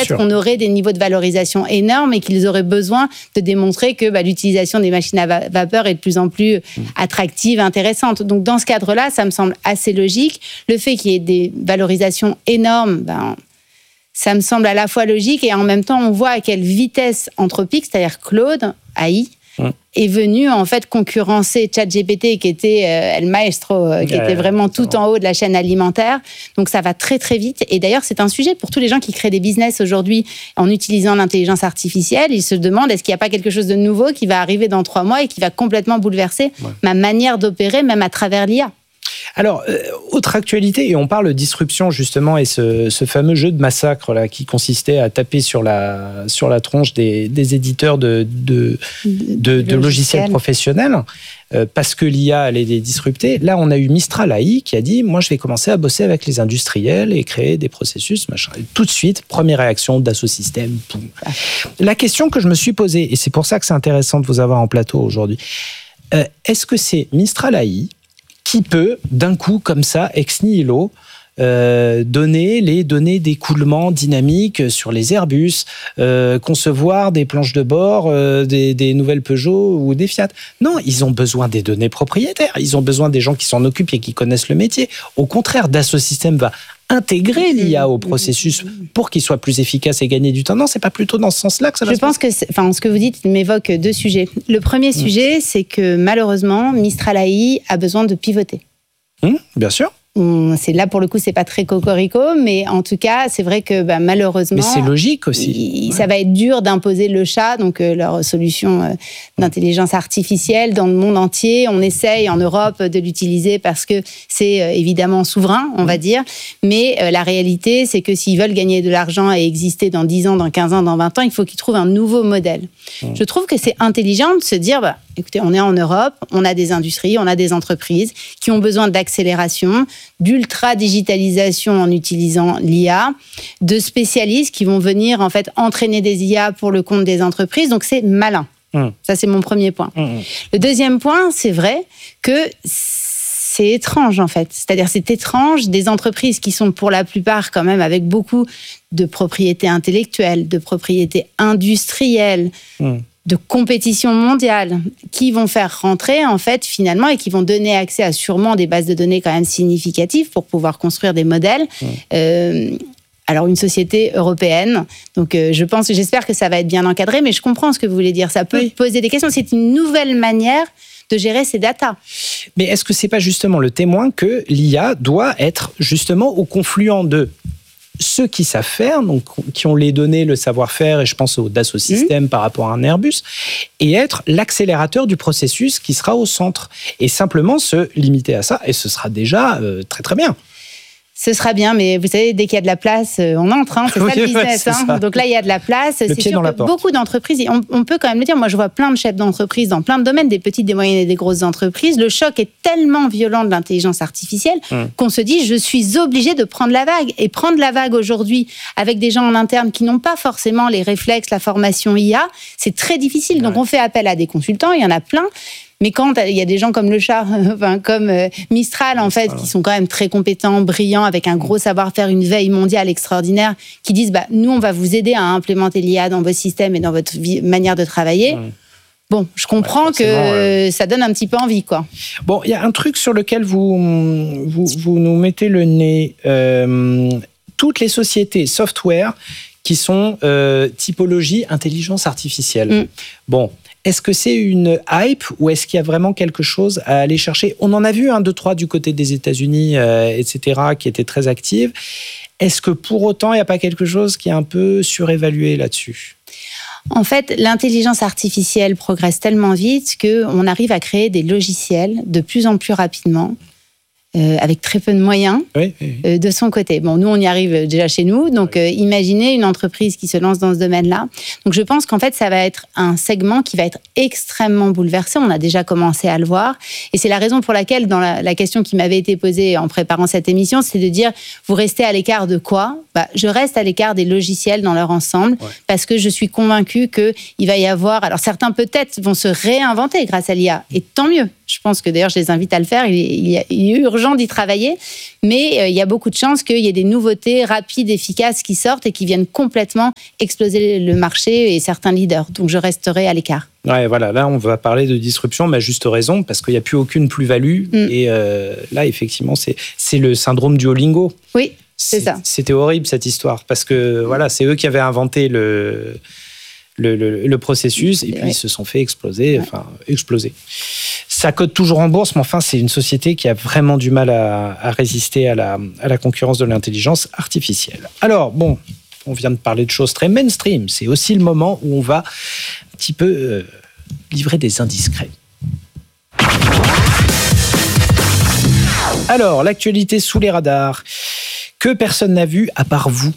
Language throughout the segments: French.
peut-être qu'on aurait des niveaux de valorisation énormes et qu'ils auraient besoin de démontrer que l'utilisation des machines à vapeur est de plus en plus attractive, intéressante. Donc, dans ce cadre-là, ça me semble assez logique. Le fait qu'il y ait des valorisations énormes, ça me semble à la fois logique et en même temps, on voit à quelle vitesse Anthropic, c'est-à-dire Claude, AI, est venu en fait concurrencer ChatGPT qui était El Maestro, qui était vraiment tout en haut de la chaîne alimentaire. Donc ça va très très vite. Et d'ailleurs, c'est un sujet pour tous les gens qui créent des business aujourd'hui en utilisant l'intelligence artificielle. Ils se demandent est-ce qu'il n'y a pas quelque chose de nouveau qui va arriver dans 3 mois et qui va complètement bouleverser ma manière d'opérer, même à travers l'IA. Alors, autre actualité, et on parle de disruption justement, et ce fameux jeu de massacre là, qui consistait à taper sur la tronche des éditeurs de logiciels professionnels, parce que l'IA allait les disrupter. Là, on a eu Mistral AI qui a dit « Moi, je vais commencer à bosser avec les industriels et créer des processus, machin. » Et tout de suite, première réaction Dassault Systèmes. La question que je me suis posée, et c'est pour ça que c'est intéressant de vous avoir en plateau aujourd'hui, est-ce que c'est Mistral AI qui peut, d'un coup, comme ça, ex nihilo, donner les données d'écoulement dynamique sur les Airbus, concevoir des planches de bord, des nouvelles Peugeot ou des Fiat. Non, ils ont besoin des données propriétaires. Ils ont besoin des gens qui s'en occupent et qui connaissent le métier. Au contraire, Dassault Systèmes va intégrer l'IA au processus pour qu'il soit plus efficace et gagner du temps. Non, c'est pas plutôt dans ce sens-là que ça va se passer. Je pense que ce que vous dites m'évoque 2 sujets. Le premier sujet, c'est que malheureusement, Mistral AI a besoin de pivoter. Bien sûr. C'est là pour le coup, c'est pas très cocorico, mais en tout cas, c'est vrai que malheureusement. Mais c'est logique aussi. Ça va être dur d'imposer le chat, donc leur solution d'intelligence artificielle dans le monde entier. On essaye en Europe de l'utiliser parce que c'est évidemment souverain, on va dire. Mais la réalité, c'est que s'ils veulent gagner de l'argent et exister dans 10 ans, dans 15 ans, dans 20 ans, il faut qu'ils trouvent un nouveau modèle. Je trouve que c'est intelligent de se dire, écoutez, on est en Europe, on a des industries, on a des entreprises qui ont besoin d'accélération, d'ultra-digitalisation en utilisant l'IA, de spécialistes qui vont venir en fait entraîner des IA pour le compte des entreprises. Donc c'est malin. Ça, c'est mon premier point. Le deuxième point, c'est vrai que c'est étrange en fait. C'est-à-dire c'est étrange des entreprises qui sont pour la plupart quand même avec beaucoup de propriété intellectuelle, de propriété industrielle, de compétition mondiale, qui vont faire rentrer, en fait, finalement, et qui vont donner accès à sûrement des bases de données quand même significatives pour pouvoir construire des modèles. Alors, une société européenne. Donc, j'espère que ça va être bien encadré, mais je comprends ce que vous voulez dire. Ça peut poser des questions. C'est une nouvelle manière de gérer ces datas. Mais est-ce que c'est pas justement le témoin que l'IA doit être justement au confluent de ceux qui savent faire, donc qui ont les données, le savoir-faire, et je pense au Dassault Systèmes par rapport à un Airbus, et être l'accélérateur du processus qui sera au centre. Et simplement se limiter à ça, et ce sera déjà très très bien. Ce sera bien, mais vous savez, dès qu'il y a de la place, on entre. C'est ça le business. Donc là, il y a de la place. C'est sûr que beaucoup d'entreprises, on peut quand même le dire, moi je vois plein de chefs d'entreprise dans plein de domaines, des petites, des moyennes et des grosses entreprises. Le choc est tellement violent de l'intelligence artificielle qu'on se dit, je suis obligé de prendre la vague. Et prendre la vague aujourd'hui avec des gens en interne qui n'ont pas forcément les réflexes, la formation IA, c'est très difficile. Donc on fait appel à des consultants, il y en a plein. Mais quand il y a des gens comme le chat, comme Mistral, en fait, qui sont quand même très compétents, brillants, avec un gros savoir-faire, une veille mondiale extraordinaire, qui disent, nous, on va vous aider à implémenter l'IA dans vos systèmes et dans votre manière de travailler. Bon, je comprends que ça donne un petit peu envie, quoi. Bon, il y a un truc sur lequel vous nous mettez le nez. Toutes les sociétés software qui sont typologie intelligence artificielle. Bon. Est-ce que c'est une hype ou est-ce qu'il y a vraiment quelque chose à aller chercher ? On en a vu 1, 2, 3 du côté des États-Unis, etc., qui étaient très actives. Est-ce que pour autant, il n'y a pas quelque chose qui est un peu surévalué là-dessus ? En fait, l'intelligence artificielle progresse tellement vite qu'on arrive à créer des logiciels de plus en plus rapidement. Avec très peu de moyens de son côté. Bon, nous, on y arrive déjà chez nous. Donc, imaginez une entreprise qui se lance dans ce domaine-là. Donc, je pense qu'en fait, ça va être un segment qui va être extrêmement bouleversé. On a déjà commencé à le voir. Et c'est la raison pour laquelle, dans la question qui m'avait été posée en préparant cette émission, c'est de dire, vous restez à l'écart de quoi ? Je reste à l'écart des logiciels dans leur ensemble parce que je suis convaincue qu'il va y avoir... Alors, certains, peut-être, vont se réinventer grâce à l'IA. Et tant mieux. Je pense que, d'ailleurs, je les invite à le faire. Il est urgent urgent d'y travailler, mais il y a beaucoup de chances qu'il y ait des nouveautés rapides, efficaces qui sortent et qui viennent complètement exploser le marché et certains leaders. Donc, je resterai à l'écart. Ouais, voilà, là, on va parler de disruption, mais à juste raison, parce qu'il n'y a plus aucune plus-value. Et là, effectivement, c'est le syndrome du Duolingo. Oui, c'est ça. C'était horrible, cette histoire, parce que voilà, c'est eux qui avaient inventé le processus, et puis ils se sont fait exploser. Ça cote toujours en bourse, mais enfin, c'est une société qui a vraiment du mal à résister à la concurrence de l'intelligence artificielle. Alors, bon, on vient de parler de choses très mainstream. C'est aussi le moment où on va un petit peu livrer des indiscrets. Alors, l'actualité sous les radars, que personne n'a vu à part vous.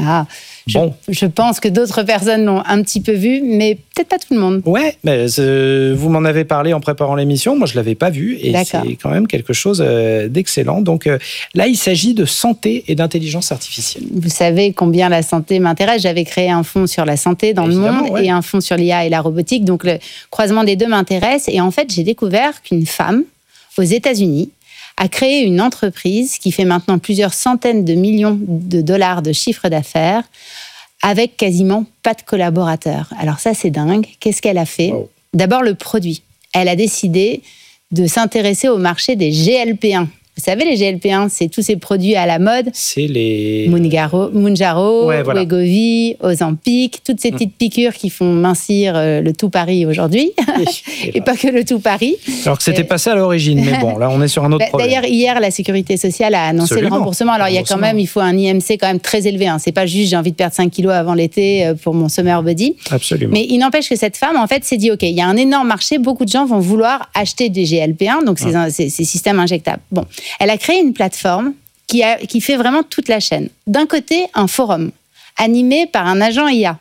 Je pense que d'autres personnes l'ont un petit peu vu, mais peut-être pas tout le monde. Ouais, mais vous m'en avez parlé en préparant l'émission. Moi, je l'avais pas vu, et c'est quand même quelque chose d'excellent. Donc là, il s'agit de santé et d'intelligence artificielle. Vous savez combien la santé m'intéresse. J'avais créé un fonds sur la santé dans le monde et un fonds sur l'IA et la robotique. Donc le croisement des deux m'intéresse. Et en fait, j'ai découvert qu'une femme aux États-Unis a créé une entreprise qui fait maintenant plusieurs centaines de millions de dollars de chiffre d'affaires avec quasiment pas de collaborateurs. Alors ça, c'est dingue. Qu'est-ce qu'elle a fait ? D'abord, le produit. Elle a décidé de s'intéresser au marché des GLP-1. Vous savez, les GLP-1, c'est tous ces produits à la mode. C'est les... Mounjaro, Wegovy, Ozempic, toutes ces petites piqûres qui font mincir le tout Paris aujourd'hui. Et pas que le tout Paris. Alors que c'était pas ça à l'origine, mais bon, là, on est sur un autre problème. D'ailleurs, hier, la Sécurité sociale a annoncé le remboursement. Alors, il faut un IMC quand même très élevé. C'est pas juste j'ai envie de perdre 5 kilos avant l'été pour mon summer body. Absolument. Mais il n'empêche que cette femme, en fait, s'est dit, OK, il y a un énorme marché, beaucoup de gens vont vouloir acheter des GLP-1, donc ces systèmes injectables. Bon. Elle a créé une plateforme qui fait vraiment toute la chaîne. D'un côté, un forum animé par un agent IA,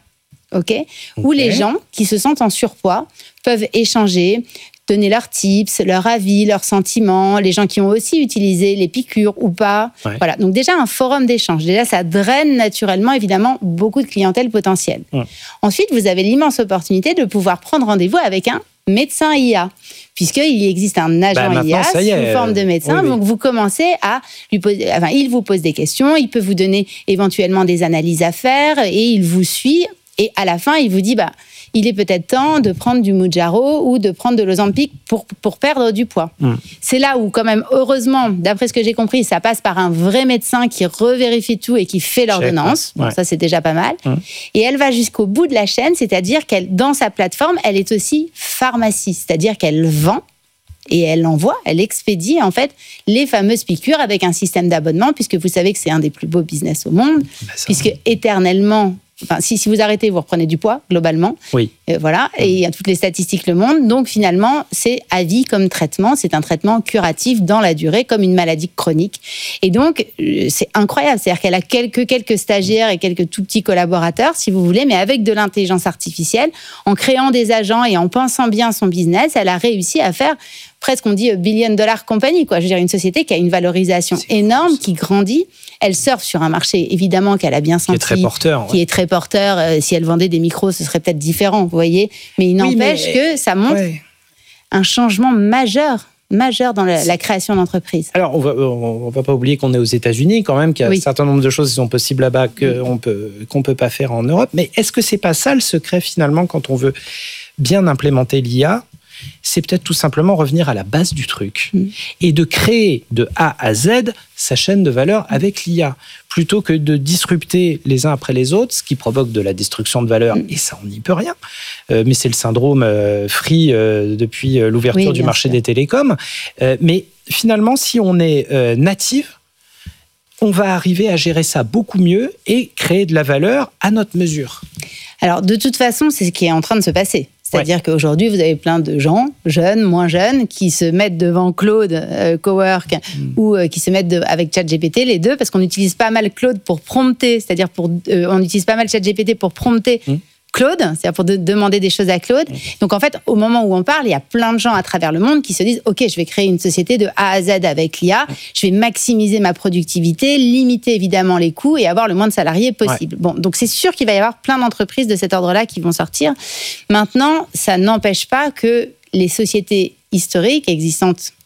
où les gens qui se sentent en surpoids peuvent échanger, donner leurs tips, leurs avis, leurs sentiments, les gens qui ont aussi utilisé les piqûres ou pas. Ouais. Voilà. Donc déjà, un forum d'échange. Déjà, ça draine naturellement, évidemment, beaucoup de clientèle potentielle. Ouais. Ensuite, vous avez l'immense opportunité de pouvoir prendre rendez-vous avec un médecin IA, puisqu'il existe un agent IA sous forme de médecin. Oui. Donc, vous commencez à lui poser... Enfin, il vous pose des questions, il peut vous donner éventuellement des analyses à faire et il vous suit. Et à la fin, il vous dit... il est peut-être temps de prendre du Mounjaro ou de prendre de l'Ozempic pour perdre du poids. C'est là où, quand même, heureusement, d'après ce que j'ai compris, ça passe par un vrai médecin qui revérifie tout et qui fait l'ordonnance. Bon, ça, c'est déjà pas mal. Et elle va jusqu'au bout de la chaîne, c'est-à-dire qu'elle, dans sa plateforme, elle est aussi pharmacie, c'est-à-dire qu'elle vend et elle envoie, elle expédie, en fait, les fameuses piqûres avec un système d'abonnement, puisque vous savez que c'est un des plus beaux business au monde, puisque éternellement... Enfin, si vous arrêtez, vous reprenez du poids, globalement. Oui. Voilà. Et il y a toutes les statistiques le montrent. Donc, finalement, c'est à vie comme traitement. C'est un traitement curatif dans la durée, comme une maladie chronique. Et donc, c'est incroyable. C'est-à-dire qu'elle a quelques stagiaires et quelques tout petits collaborateurs, si vous voulez, mais avec de l'intelligence artificielle, en créant des agents et en pensant bien son business, elle a réussi à faire presque, on dit, billion-dollar company, quoi. Je veux dire, une société qui a une valorisation énorme, qui grandit. Elle surfe sur un marché, évidemment, qu'elle a bien senti. Qui est très porteur. Qui est très porteur. Si elle vendait des micros, ce serait peut-être différent, vous voyez. Mais il n'empêche que ça montre un changement majeur dans la création d'entreprise. Alors, on va pas oublier qu'on est aux États-Unis, quand même, qu'il y a un certain nombre de choses qui sont possibles là-bas qu'on peut pas faire en Europe. Mais est-ce que c'est pas ça le secret, finalement, quand on veut bien implémenter l'IA ? C'est peut-être tout simplement revenir à la base du truc et de créer de A à Z sa chaîne de valeur avec l'IA, plutôt que de disrupter les uns après les autres, ce qui provoque de la destruction de valeur, et ça, on n'y peut rien. Mais c'est le syndrome Free depuis l'ouverture du marché des télécoms. Mais finalement, si on est natif, on va arriver à gérer ça beaucoup mieux et créer de la valeur à notre mesure. Alors, de toute façon, c'est ce qui est en train de se passer. C'est-à-dire qu'aujourd'hui, vous avez plein de gens, jeunes, moins jeunes, qui se mettent devant Claude, Cowork, ou qui se mettent avec ChatGPT, les deux, parce qu'on utilise pas mal Claude pour prompter, c'est-à-dire on utilise pas mal ChatGPT pour prompter Claude, c'est-à-dire pour demander des choses à Claude. Donc en fait, au moment où on parle, il y a plein de gens à travers le monde qui se disent « Ok, je vais créer une société de A à Z avec l'IA, je vais maximiser ma productivité, limiter évidemment les coûts et avoir le moins de salariés possible. » Bon, donc c'est sûr qu'il va y avoir plein d'entreprises de cet ordre-là qui vont sortir. Maintenant, ça n'empêche pas que les sociétés historiques existantes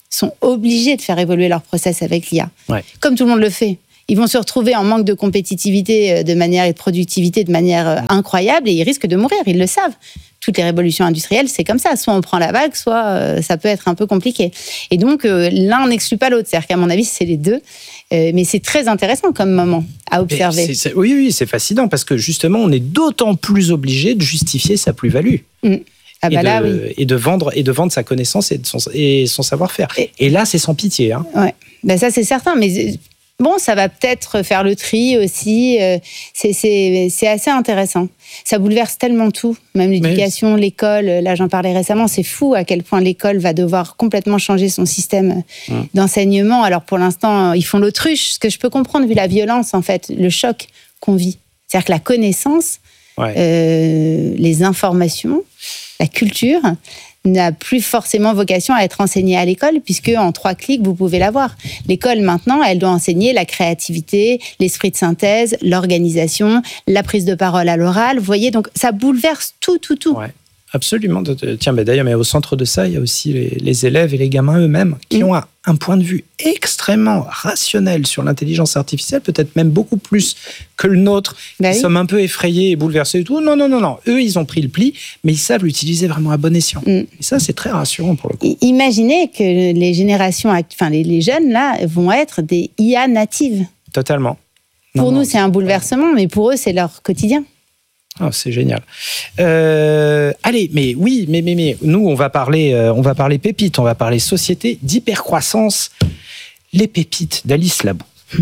sont obligés de faire évoluer leur process avec l'IA. Ouais. Comme tout le monde le fait. Ils vont se retrouver en manque de compétitivité et de productivité de manière incroyable et ils risquent de mourir, ils le savent. Toutes les révolutions industrielles, c'est comme ça. Soit on prend la vague, soit ça peut être un peu compliqué. Et donc, l'un n'exclut pas l'autre. C'est-à-dire qu'à mon avis, c'est les deux. Mais c'est très intéressant comme moment à observer. Oui, c'est fascinant parce que justement, on est d'autant plus obligé de justifier sa plus-value. Ah bah là, oui. Et de vendre sa connaissance et son savoir-faire. Et là, c'est sans pitié. Hein. Ouais. Ben ça, c'est certain. Mais bon, ça va peut-être faire le tri aussi. C'est assez intéressant. Ça bouleverse tellement tout, même l'éducation, l'école. Là, j'en parlais récemment. C'est fou à quel point l'école va devoir complètement changer son système d'enseignement. Alors, pour l'instant, ils font l'autruche. Ce que je peux comprendre, vu la violence, en fait, le choc qu'on vit. C'est-à-dire que la connaissance, les informations, la culture n'a plus forcément vocation à être enseignée à l'école, puisque en 3 clics, vous pouvez l'avoir. L'école, maintenant, elle doit enseigner la créativité, l'esprit de synthèse, l'organisation, la prise de parole à l'oral. Vous voyez, donc ça bouleverse tout. Ouais. Absolument. Tiens, d'ailleurs, mais au centre de ça, il y a aussi les élèves et les gamins eux-mêmes qui ont un point de vue extrêmement rationnel sur l'intelligence artificielle, peut-être même beaucoup plus que le nôtre, qui sommes un peu effrayés et bouleversés et tout. Non. Eux, ils ont pris le pli, mais ils savent l'utiliser vraiment à bon escient. Et ça, c'est très rassurant pour le coup. Imaginez que les générations, les jeunes, là, vont être des IA natives. Totalement. Pour nous, c'est un bouleversement, mais pour eux, c'est leur quotidien. Oh, c'est génial. Allez, mais nous, on va parler pépites, on va parler société d'hypercroissance. Les pépites d'Alice Labou.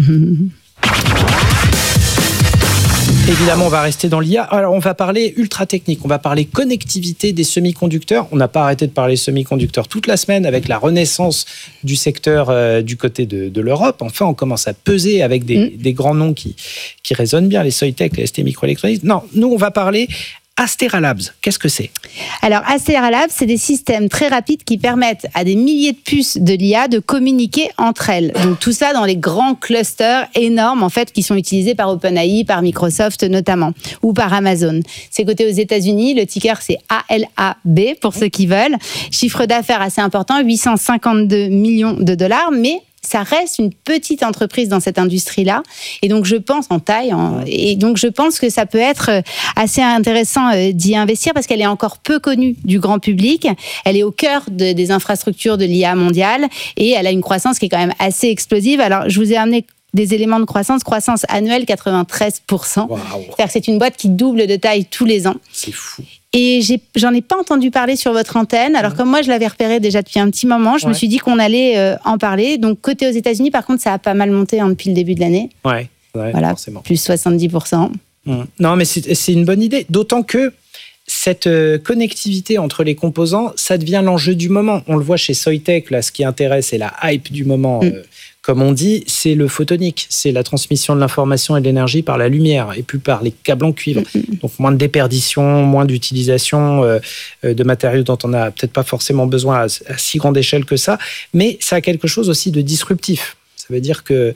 Évidemment, on va rester dans l'IA. Alors, on va parler ultra technique, on va parler connectivité des semi-conducteurs. On n'a pas arrêté de parler semi-conducteurs toute la semaine avec la renaissance du secteur du côté de l'Europe. Enfin, on commence à peser avec des grands noms qui résonnent bien, les Soitec, les ST Microelectronics. Non, nous, on va parler Astera Labs. Qu'est-ce que c'est ? Alors, Astera Labs, c'est des systèmes très rapides qui permettent à des milliers de puces de l'IA de communiquer entre elles. Donc, tout ça dans les grands clusters énormes, en fait, qui sont utilisés par OpenAI, par Microsoft notamment, ou par Amazon. C'est coté aux États-Unis. Le ticker, c'est ALAB, pour ceux qui veulent. Chiffre d'affaires assez important, 852 millions de dollars, mais ça reste une petite entreprise dans cette industrie-là. Et donc, je pense et donc, je pense que ça peut être assez intéressant d'y investir parce qu'elle est encore peu connue du grand public. Elle est au cœur des infrastructures de l'IA mondiale et elle a une croissance qui est quand même assez explosive. Alors, je vous ai amené des éléments de croissance annuelle 93%. Wow. C'est-à-dire que c'est une boîte qui double de taille tous les ans. C'est fou. Et j'en ai pas entendu parler sur votre antenne. Alors, comme moi, je l'avais repéré déjà depuis un petit moment, je me suis dit qu'on allait en parler. Donc, côté aux États-Unis, par contre, ça a pas mal monté depuis le début de l'année. Ouais, voilà, forcément. Plus 70%. Non, mais c'est une bonne idée. D'autant que cette connectivité entre les composants, ça devient l'enjeu du moment. On le voit chez Soitec, là, ce qui intéresse, c'est la hype du moment. Comme on dit, c'est le photonique, c'est la transmission de l'information et de l'énergie par la lumière et plus par les câbles en cuivre. Donc moins de déperdition, moins d'utilisation de matériaux dont on n'a peut-être pas forcément besoin à si grande échelle que ça, mais ça a quelque chose aussi de disruptif. Ça veut dire que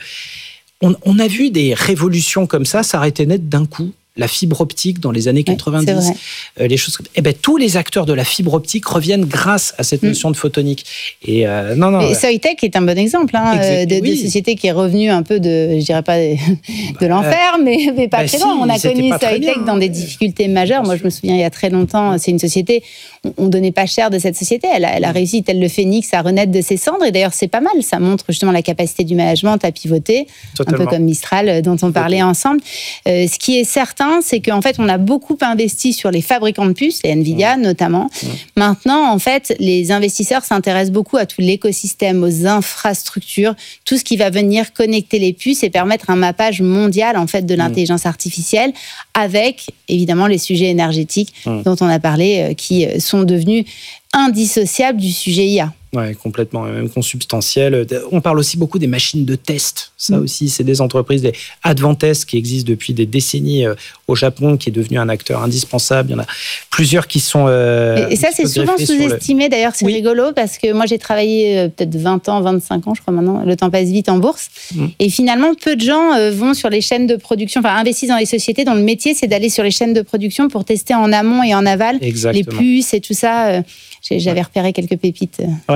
on a vu des révolutions comme ça s'arrêter net d'un coup. La fibre optique dans les années 90, les choses. Tous les acteurs de la fibre optique reviennent grâce à cette notion de photonique. Et Soitec est un bon exemple de société qui est revenue un peu de, je dirais pas de l'enfer, mais pas très loin. On a connu Soitec dans des difficultés majeures. Moi, je me souviens il y a très longtemps, c'est une société. On donnait pas cher de cette société. Elle a réussi, tel le phénix, à renaître de ses cendres. Et d'ailleurs, c'est pas mal. Ça montre justement la capacité du management à pivoter, un peu comme Mistral dont on parlait ensemble. Ce qui est certain, c'est qu'en fait, on a beaucoup investi sur les fabricants de puces, les Nvidia notamment. Maintenant, en fait, les investisseurs s'intéressent beaucoup à tout l'écosystème, aux infrastructures, tout ce qui va venir connecter les puces et permettre un mappage mondial en fait de l'intelligence artificielle, avec évidemment les sujets énergétiques dont on a parlé, qui sont devenus indissociables du sujet IA. Ouais, complètement, même consubstantiel. On parle aussi beaucoup des machines de test. Ça aussi, c'est des entreprises, des Advantest qui existent depuis des décennies au Japon, qui est devenu un acteur indispensable. Il y en a plusieurs qui sont... et ça, c'est souvent sous-estimé. D'ailleurs, c'est rigolo parce que moi, j'ai travaillé peut-être 20 ans, 25 ans, je crois maintenant. Le temps passe vite en bourse. Et finalement, peu de gens vont sur les chaînes de production, enfin, investissent dans les sociétés dont le métier, c'est d'aller sur les chaînes de production pour tester en amont et en aval les puces et tout ça. J'avais repéré quelques pépites.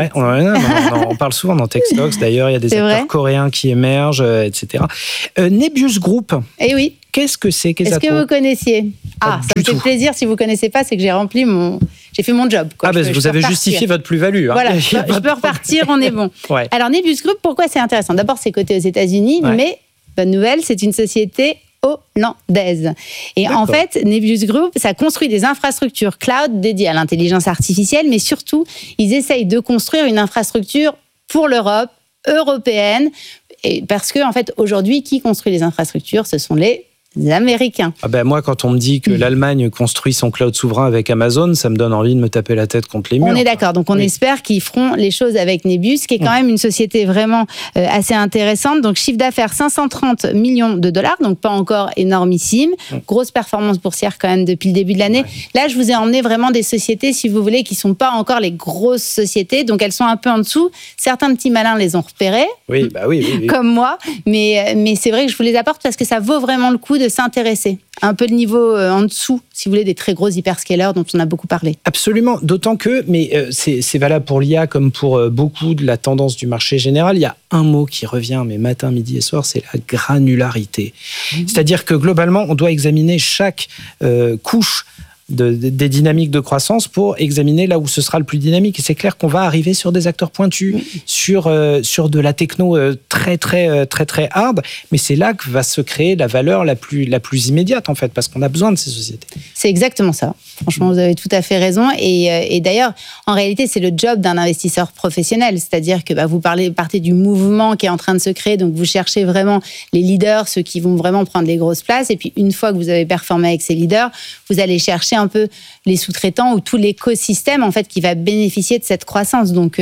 Ouais, on parle souvent dans Techstocks. D'ailleurs, il y a des acteurs coréens qui émergent, etc. Nebius Group. Eh oui. Qu'est-ce que c'est Est-ce que vous connaissiez? Ça me fait plaisir. Si vous ne connaissez pas, c'est que j'ai fait mon job. Quoi. Vous avez justifié votre plus-value. Hein. Voilà, je peux repartir, on est bon. Ouais. Alors, Nebius Group, pourquoi c'est intéressant? D'abord, c'est coté aux États-Unis, mais bonne nouvelle, c'est une société hollandaise. Et en fait, Nebius Group, ça construit des infrastructures cloud dédiées à l'intelligence artificielle, mais surtout, ils essayent de construire une infrastructure pour l'Europe, européenne, et parce que, en fait, aujourd'hui, qui construit les infrastructures? Ce sont les Américains. Moi, quand on me dit que l'Allemagne construit son cloud souverain avec Amazon, ça me donne envie de me taper la tête contre les murs. On est d'accord. Donc, on espère qu'ils feront les choses avec Nebius, qui est quand même une société vraiment assez intéressante. Donc, chiffre d'affaires 530 millions de dollars, donc pas encore énormissime. Grosse performance boursière quand même depuis le début de l'année. Là, je vous ai emmené vraiment des sociétés, si vous voulez, qui sont pas encore les grosses sociétés. Donc, elles sont un peu en dessous. Certains petits malins les ont repérées. Oui. Comme moi. Mais c'est vrai que je vous les apporte parce que ça vaut vraiment le coup de s'intéresser. Un peu le niveau en dessous, si vous voulez, des très gros hyperscalers dont on a beaucoup parlé. Absolument, d'autant que, c'est valable pour l'IA comme pour beaucoup de la tendance du marché général, il y a un mot qui revient, mais matin, midi et soir, c'est la granularité. C'est-à-dire que globalement, on doit examiner chaque couche des dynamiques de croissance pour examiner là où ce sera le plus dynamique. Et c'est clair qu'on va arriver sur des acteurs pointus, sur de la techno très hard, mais c'est là que va se créer la valeur la plus immédiate, en fait, parce qu'on a besoin de ces sociétés. C'est exactement ça. Franchement, vous avez tout à fait raison. Et d'ailleurs, en réalité, c'est le job d'un investisseur professionnel. C'est-à-dire que vous partez du mouvement qui est en train de se créer, donc vous cherchez vraiment les leaders, ceux qui vont vraiment prendre les grosses places. Et puis, une fois que vous avez performé avec ces leaders, vous allez chercher un peu les sous-traitants ou tout l'écosystème en fait qui va bénéficier de cette croissance. Donc,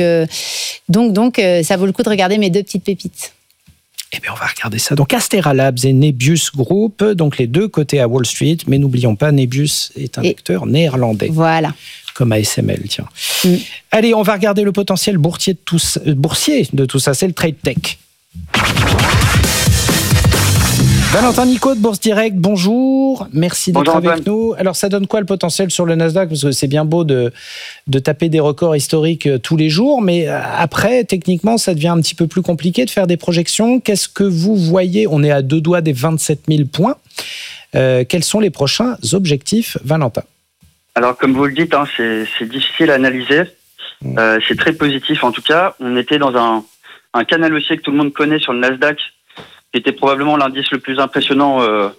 ça vaut le coup de regarder mes deux petites pépites. Eh bien, on va regarder ça. Donc, Astera Labs et Nebius Group, donc les deux côtés à Wall Street, mais n'oublions pas, Nebius est un acteur néerlandais. Voilà. Comme ASML, tiens. Allez, on va regarder le potentiel boursier de tout ça, c'est le trade tech. Valentin Nicot de Bourse Direct, bonjour. Merci d'être avec nous. Alors, ça donne quoi le potentiel sur le Nasdaq? Parce que c'est bien beau de taper des records historiques tous les jours, mais après, techniquement, ça devient un petit peu plus compliqué de faire des projections. Qu'est-ce que vous voyez? On est à 2 doigts des 27 000 points. Quels sont les prochains objectifs, Valentin? Alors, comme vous le dites, c'est difficile à analyser. C'est très positif, en tout cas. On était dans un canal haussier que tout le monde connaît sur le Nasdaq, qui était probablement l'indice le plus impressionnant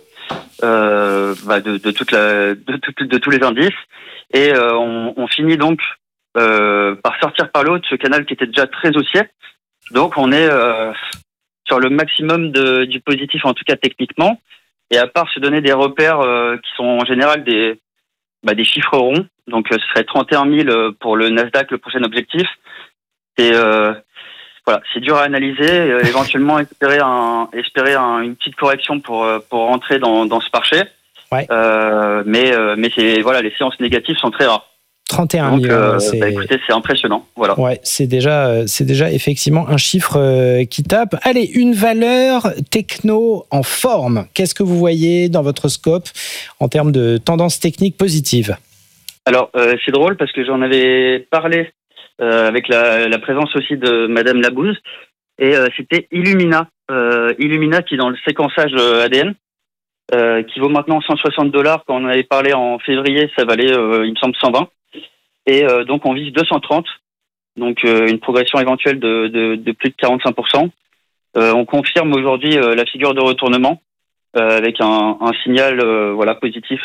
de tous les indices. Et on finit donc par sortir par le haut de ce canal qui était déjà très haussier. Donc on est sur le maximum du positif, en tout cas techniquement. Et à part se donner des repères qui sont en général des chiffres ronds, donc ce serait 31 000 pour le Nasdaq, le prochain objectif. Et voilà, c'est dur à analyser. Éventuellement, espérer une petite correction pour rentrer dans ce marché. Ouais. Mais les séances négatives sont très rares. 31 000. Donc, écoutez, c'est impressionnant. Voilà. Ouais, c'est déjà effectivement un chiffre qui tape. Allez, une valeur techno en forme. Qu'est-ce que vous voyez dans votre scope en termes de tendance technique positive? Alors, c'est drôle parce que j'en avais parlé avec la présence aussi de Madame Labouze, et c'était Illumina. Illumina qui est dans le séquençage ADN, qui vaut maintenant $160. Quand on avait parlé en février, ça valait, il me semble, 120. Et donc on vise 230, donc une progression éventuelle de plus de 45%. On confirme aujourd'hui la figure de retournement avec un signal positif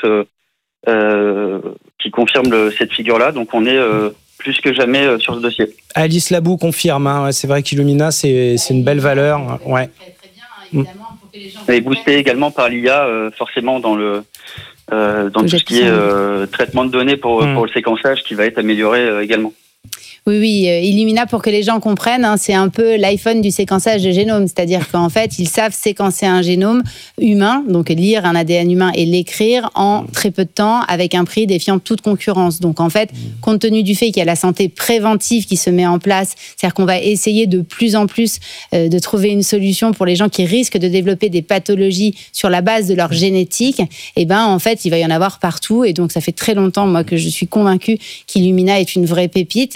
qui confirme cette figure-là. Donc on est plus que jamais sur ce dossier. Alice Labou confirme, hein. C'est vrai qu'Illumina, c'est une belle valeur. Ouais. Très bien, évidemment, pour que les gens et boosté également par l'IA, forcément dans tout ce qui est traitement de données pour le séquençage qui va être amélioré également. Oui, Illumina, pour que les gens comprennent, c'est un peu l'iPhone du séquençage de génome. C'est-à-dire qu'en fait, ils savent séquencer un génome humain, donc lire un ADN humain et l'écrire en très peu de temps avec un prix défiant toute concurrence. Donc en fait, compte tenu du fait qu'il y a la santé préventive qui se met en place, c'est-à-dire qu'on va essayer de plus en plus de trouver une solution pour les gens qui risquent de développer des pathologies sur la base de leur génétique, et en fait, il va y en avoir partout. Et donc, ça fait très longtemps, moi, que je suis convaincue qu'Illumina est une vraie pépite, et je suis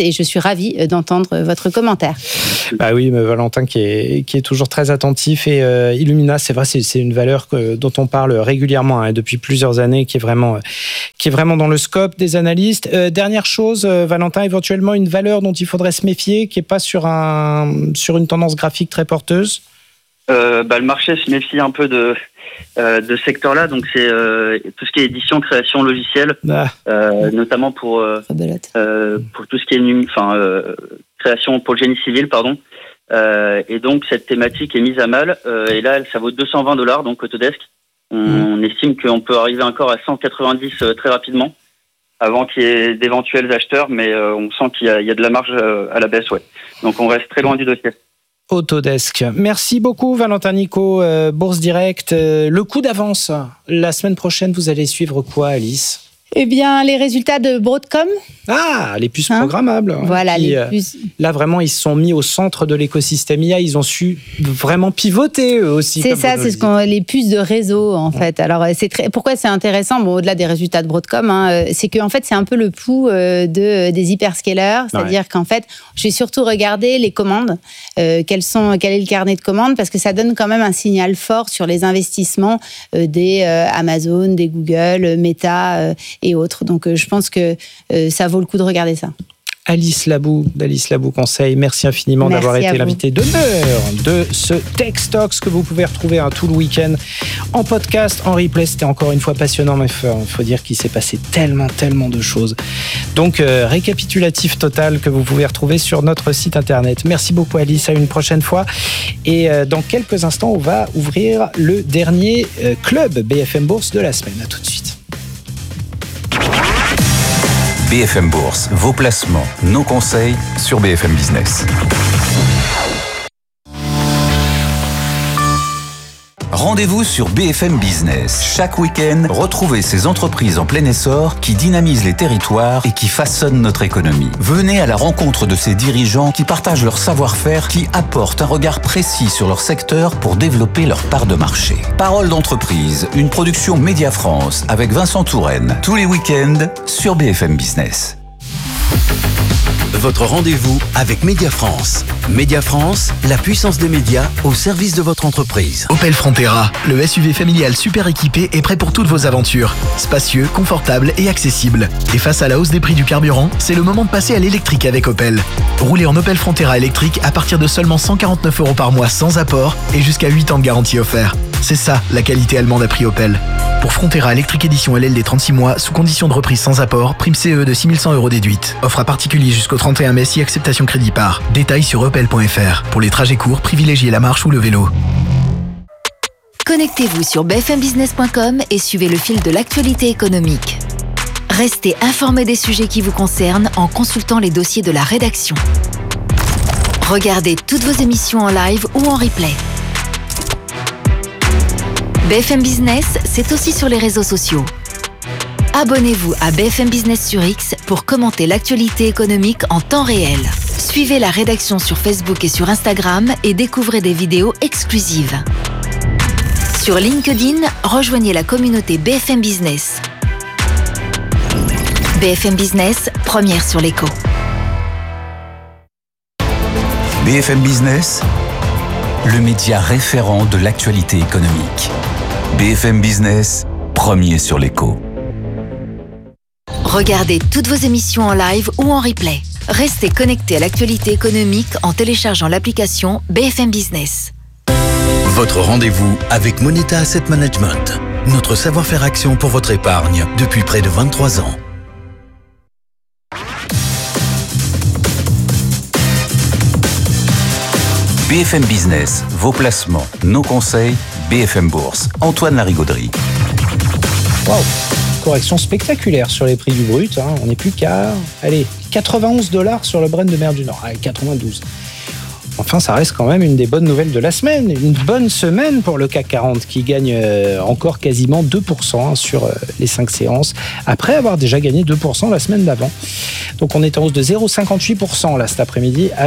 ravie d'entendre votre commentaire. Bah oui, mais Valentin qui est toujours très attentif et Illumina, c'est vrai, c'est une valeur dont on parle régulièrement depuis plusieurs années, qui est vraiment dans le scope des analystes. Dernière chose, Valentin, éventuellement une valeur dont il faudrait se méfier, qui est pas sur une tendance graphique très porteuse. Le marché se méfie un peu de ce secteur-là, donc c'est tout ce qui est édition, création logicielle, notamment pour tout ce qui est création pour le génie civil, pardon. Et donc cette thématique est mise à mal. Et là, ça vaut $220, donc Autodesk. On estime qu'on peut arriver encore à 190 très rapidement, avant qu'il y ait d'éventuels acheteurs, mais on sent qu'il y a de la marge à la baisse, ouais. Donc on reste très loin du dossier. Autodesk. Merci beaucoup Valentin Nicot, Bourse Direct. Le coup d'avance, la semaine prochaine, vous allez suivre quoi, Alice ? Eh bien, les résultats de Broadcom. Ah, les puces programmables. Voilà, les puces. Là, vraiment, ils se sont mis au centre de l'écosystème IA. Ils ont su vraiment pivoter, eux aussi. C'est ça, c'est les puces de réseau, en fait. Alors, pourquoi c'est intéressant, au-delà des résultats de Broadcom, c'est qu'en fait, c'est un peu le pouls des hyperscalers. C'est-à-dire qu'en fait, j'ai surtout regardé les commandes. Quel est le carnet de commandes ? Parce que ça donne quand même un signal fort sur les investissements des Amazon, des Google, Meta et autres. Donc, je pense que ça vaut le coup de regarder ça. Alice Labou, d'Alice Labou Conseil, merci infiniment d'avoir été l'invité d'honneur de ce Tech Talks que vous pouvez retrouver tout le week-end en podcast, en replay. C'était encore une fois passionnant, mais il faut dire qu'il s'est passé tellement de choses. Donc, récapitulatif total que vous pouvez retrouver sur notre site internet. Merci beaucoup Alice, à une prochaine fois. Et dans quelques instants, on va ouvrir le dernier club BFM Bourse de la semaine. À tout de suite. BFM Bourse, vos placements, nos conseils sur BFM Business. Rendez-vous sur BFM Business. Chaque week-end, retrouvez ces entreprises en plein essor qui dynamisent les territoires et qui façonnent notre économie. Venez à la rencontre de ces dirigeants qui partagent leur savoir-faire, qui apportent un regard précis sur leur secteur pour développer leur part de marché. Parole d'entreprise, une production Média France avec Vincent Touraine. Tous les week-ends sur BFM Business. Votre rendez-vous avec Média France. Média France, la puissance des médias au service de votre entreprise. Opel Frontera, le SUV familial super équipé et prêt pour toutes vos aventures. Spacieux, confortable et accessible. Et face à la hausse des prix du carburant, c'est le moment de passer à l'électrique avec Opel. Roulez en Opel Frontera électrique à partir de seulement 149 € par mois sans apport et jusqu'à 8 ans de garantie offert. C'est ça, la qualité allemande à prix Opel. Pour Frontera électrique édition LLD 36 mois, sous condition de reprise sans apport, prime CE de 6 100 € déduite. Offre à particulier jusqu'au 31 mai si acceptation crédit par. Détails sur opel.fr. Pour les trajets courts, privilégiez la marche ou le vélo. Connectez-vous sur bfmbusiness.com et suivez le fil de l'actualité économique. Restez informés des sujets qui vous concernent en consultant les dossiers de la rédaction. Regardez toutes vos émissions en live ou en replay. BFM Business, c'est aussi sur les réseaux sociaux. Abonnez-vous à BFM Business sur X pour commenter l'actualité économique en temps réel. Suivez la rédaction sur Facebook et sur Instagram et découvrez des vidéos exclusives. Sur LinkedIn, rejoignez la communauté BFM Business. BFM Business, première sur l'écho. BFM Business, le média référent de l'actualité économique. BFM Business, premier sur l'écho. Regardez toutes vos émissions en live ou en replay. Restez connectés à l'actualité économique en téléchargeant l'application BFM Business. Votre rendez-vous avec Moneta Asset Management. Notre savoir-faire action pour votre épargne depuis près de 23 ans. BFM Business, vos placements, nos conseils, BFM Bourse. Antoine Larigauderie. Wow. Correction spectaculaire sur les prix du brut. On n'est plus qu'à 91 $ sur le Brent de mer du Nord. 92. Enfin, ça reste quand même une des bonnes nouvelles de la semaine. Une bonne semaine pour le CAC 40 qui gagne encore quasiment 2% sur les 5 séances, après avoir déjà gagné 2% la semaine d'avant. Donc Donc on est en hausse de 0,58% là cet après-midi à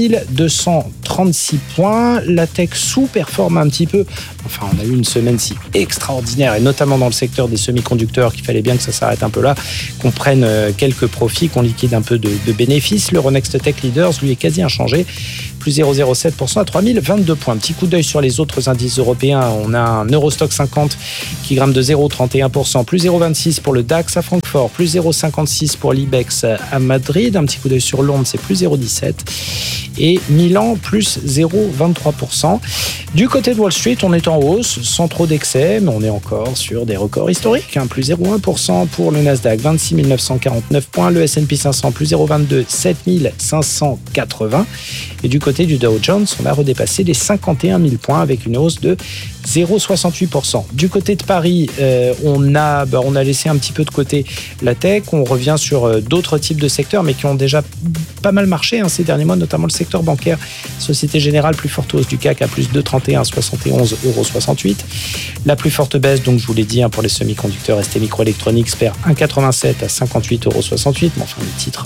8236 points. La tech sous-performe un petit peu. Enfin, on a eu une semaine si extraordinaire, et notamment dans le secteur des semi-conducteurs, qu'il fallait bien que ça s'arrête un peu là, qu'on prenne quelques profits, qu'on liquide un peu de bénéfices. L'Euronext Tech Leaders, lui, est quasi inchangé, plus 0,07% à 3022 points. Petit coup d'œil sur les autres indices européens. On a un Eurostock 50 qui grimpe de 0,31%, plus 0,26 pour le DAX à Francfort, plus 0,56 pour l'IBEX à Madrid. Un petit coup d'œil sur Londres, c'est plus 0,17. Et Milan, plus 0,23%. Du côté de Wall Street, on est en hausse, sans trop d'excès, mais on est encore sur des records historiques. Plus 0,1% pour le Nasdaq, 26 949 points. Le S&P 500, plus 0,22, 7 580. Et du côté du Dow Jones, on a redépassé les 51 000 points avec une hausse de 0,68%. Du côté de Paris, on a laissé un petit peu de côté la tech. On revient sur d'autres types de secteurs, mais qui ont déjà pas mal marché ces derniers mois, notamment le secteur bancaire. Société Générale, plus forte hausse du CAC à plus 2,31, 71,68 €. La plus forte baisse, donc je vous l'ai dit, pour les semi-conducteurs, ST Microelectronics perd 1,87 à 58,68 €. Mais enfin, le titre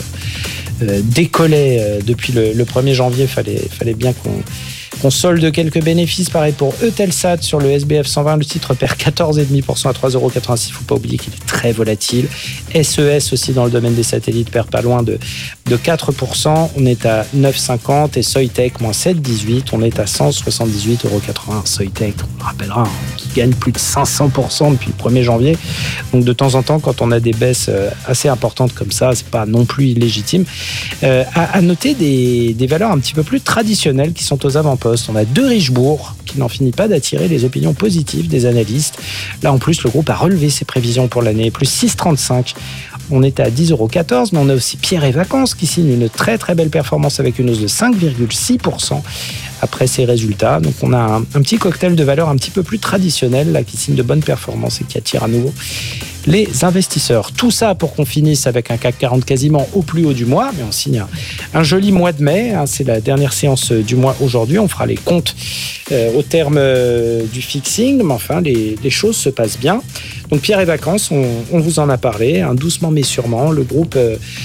décollait depuis le 1er janvier. Fallait bien qu'on solde quelques bénéfices. Pareil pour Eutelsat sur le SBF 120. Le titre perd 14,5% à 3,86 €. Il ne faut pas oublier qu'il est très volatile. SES aussi dans le domaine des satellites perd pas loin de 4%. On est à 9,50 €. Et Soitec, moins 7,18 €. On est à 178,81 € Soitec, on le rappellera, qui gagne plus de 500% depuis le 1er janvier. Donc de temps en temps, quand on a des baisses assez importantes comme ça, c'est pas non plus illégitime. À noter des valeurs un petit peu plus traditionnelles qui sont aux avant-postes. On a De Richebourg qui n'en finit pas d'attirer les opinions positives des analystes. Là, en plus, le groupe a relevé ses prévisions pour l'année, plus 6,35. On est à 10,14 €, mais on a aussi Pierre et Vacances qui signe une très très belle performance avec une hausse de 5,6% après ses résultats. Donc on a un petit cocktail de valeurs un petit peu plus traditionnelles là, qui signe de bonnes performances et qui attire à nouveau les investisseurs. Tout ça pour qu'on finisse avec un CAC 40 quasiment au plus haut du mois, mais on signe un joli mois de mai. C'est la dernière séance du mois aujourd'hui. On fera les comptes au terme du fixing, mais enfin les choses se passent bien. Donc Pierre et Vacances, on vous en a parlé, doucement mais sûrement. Le groupe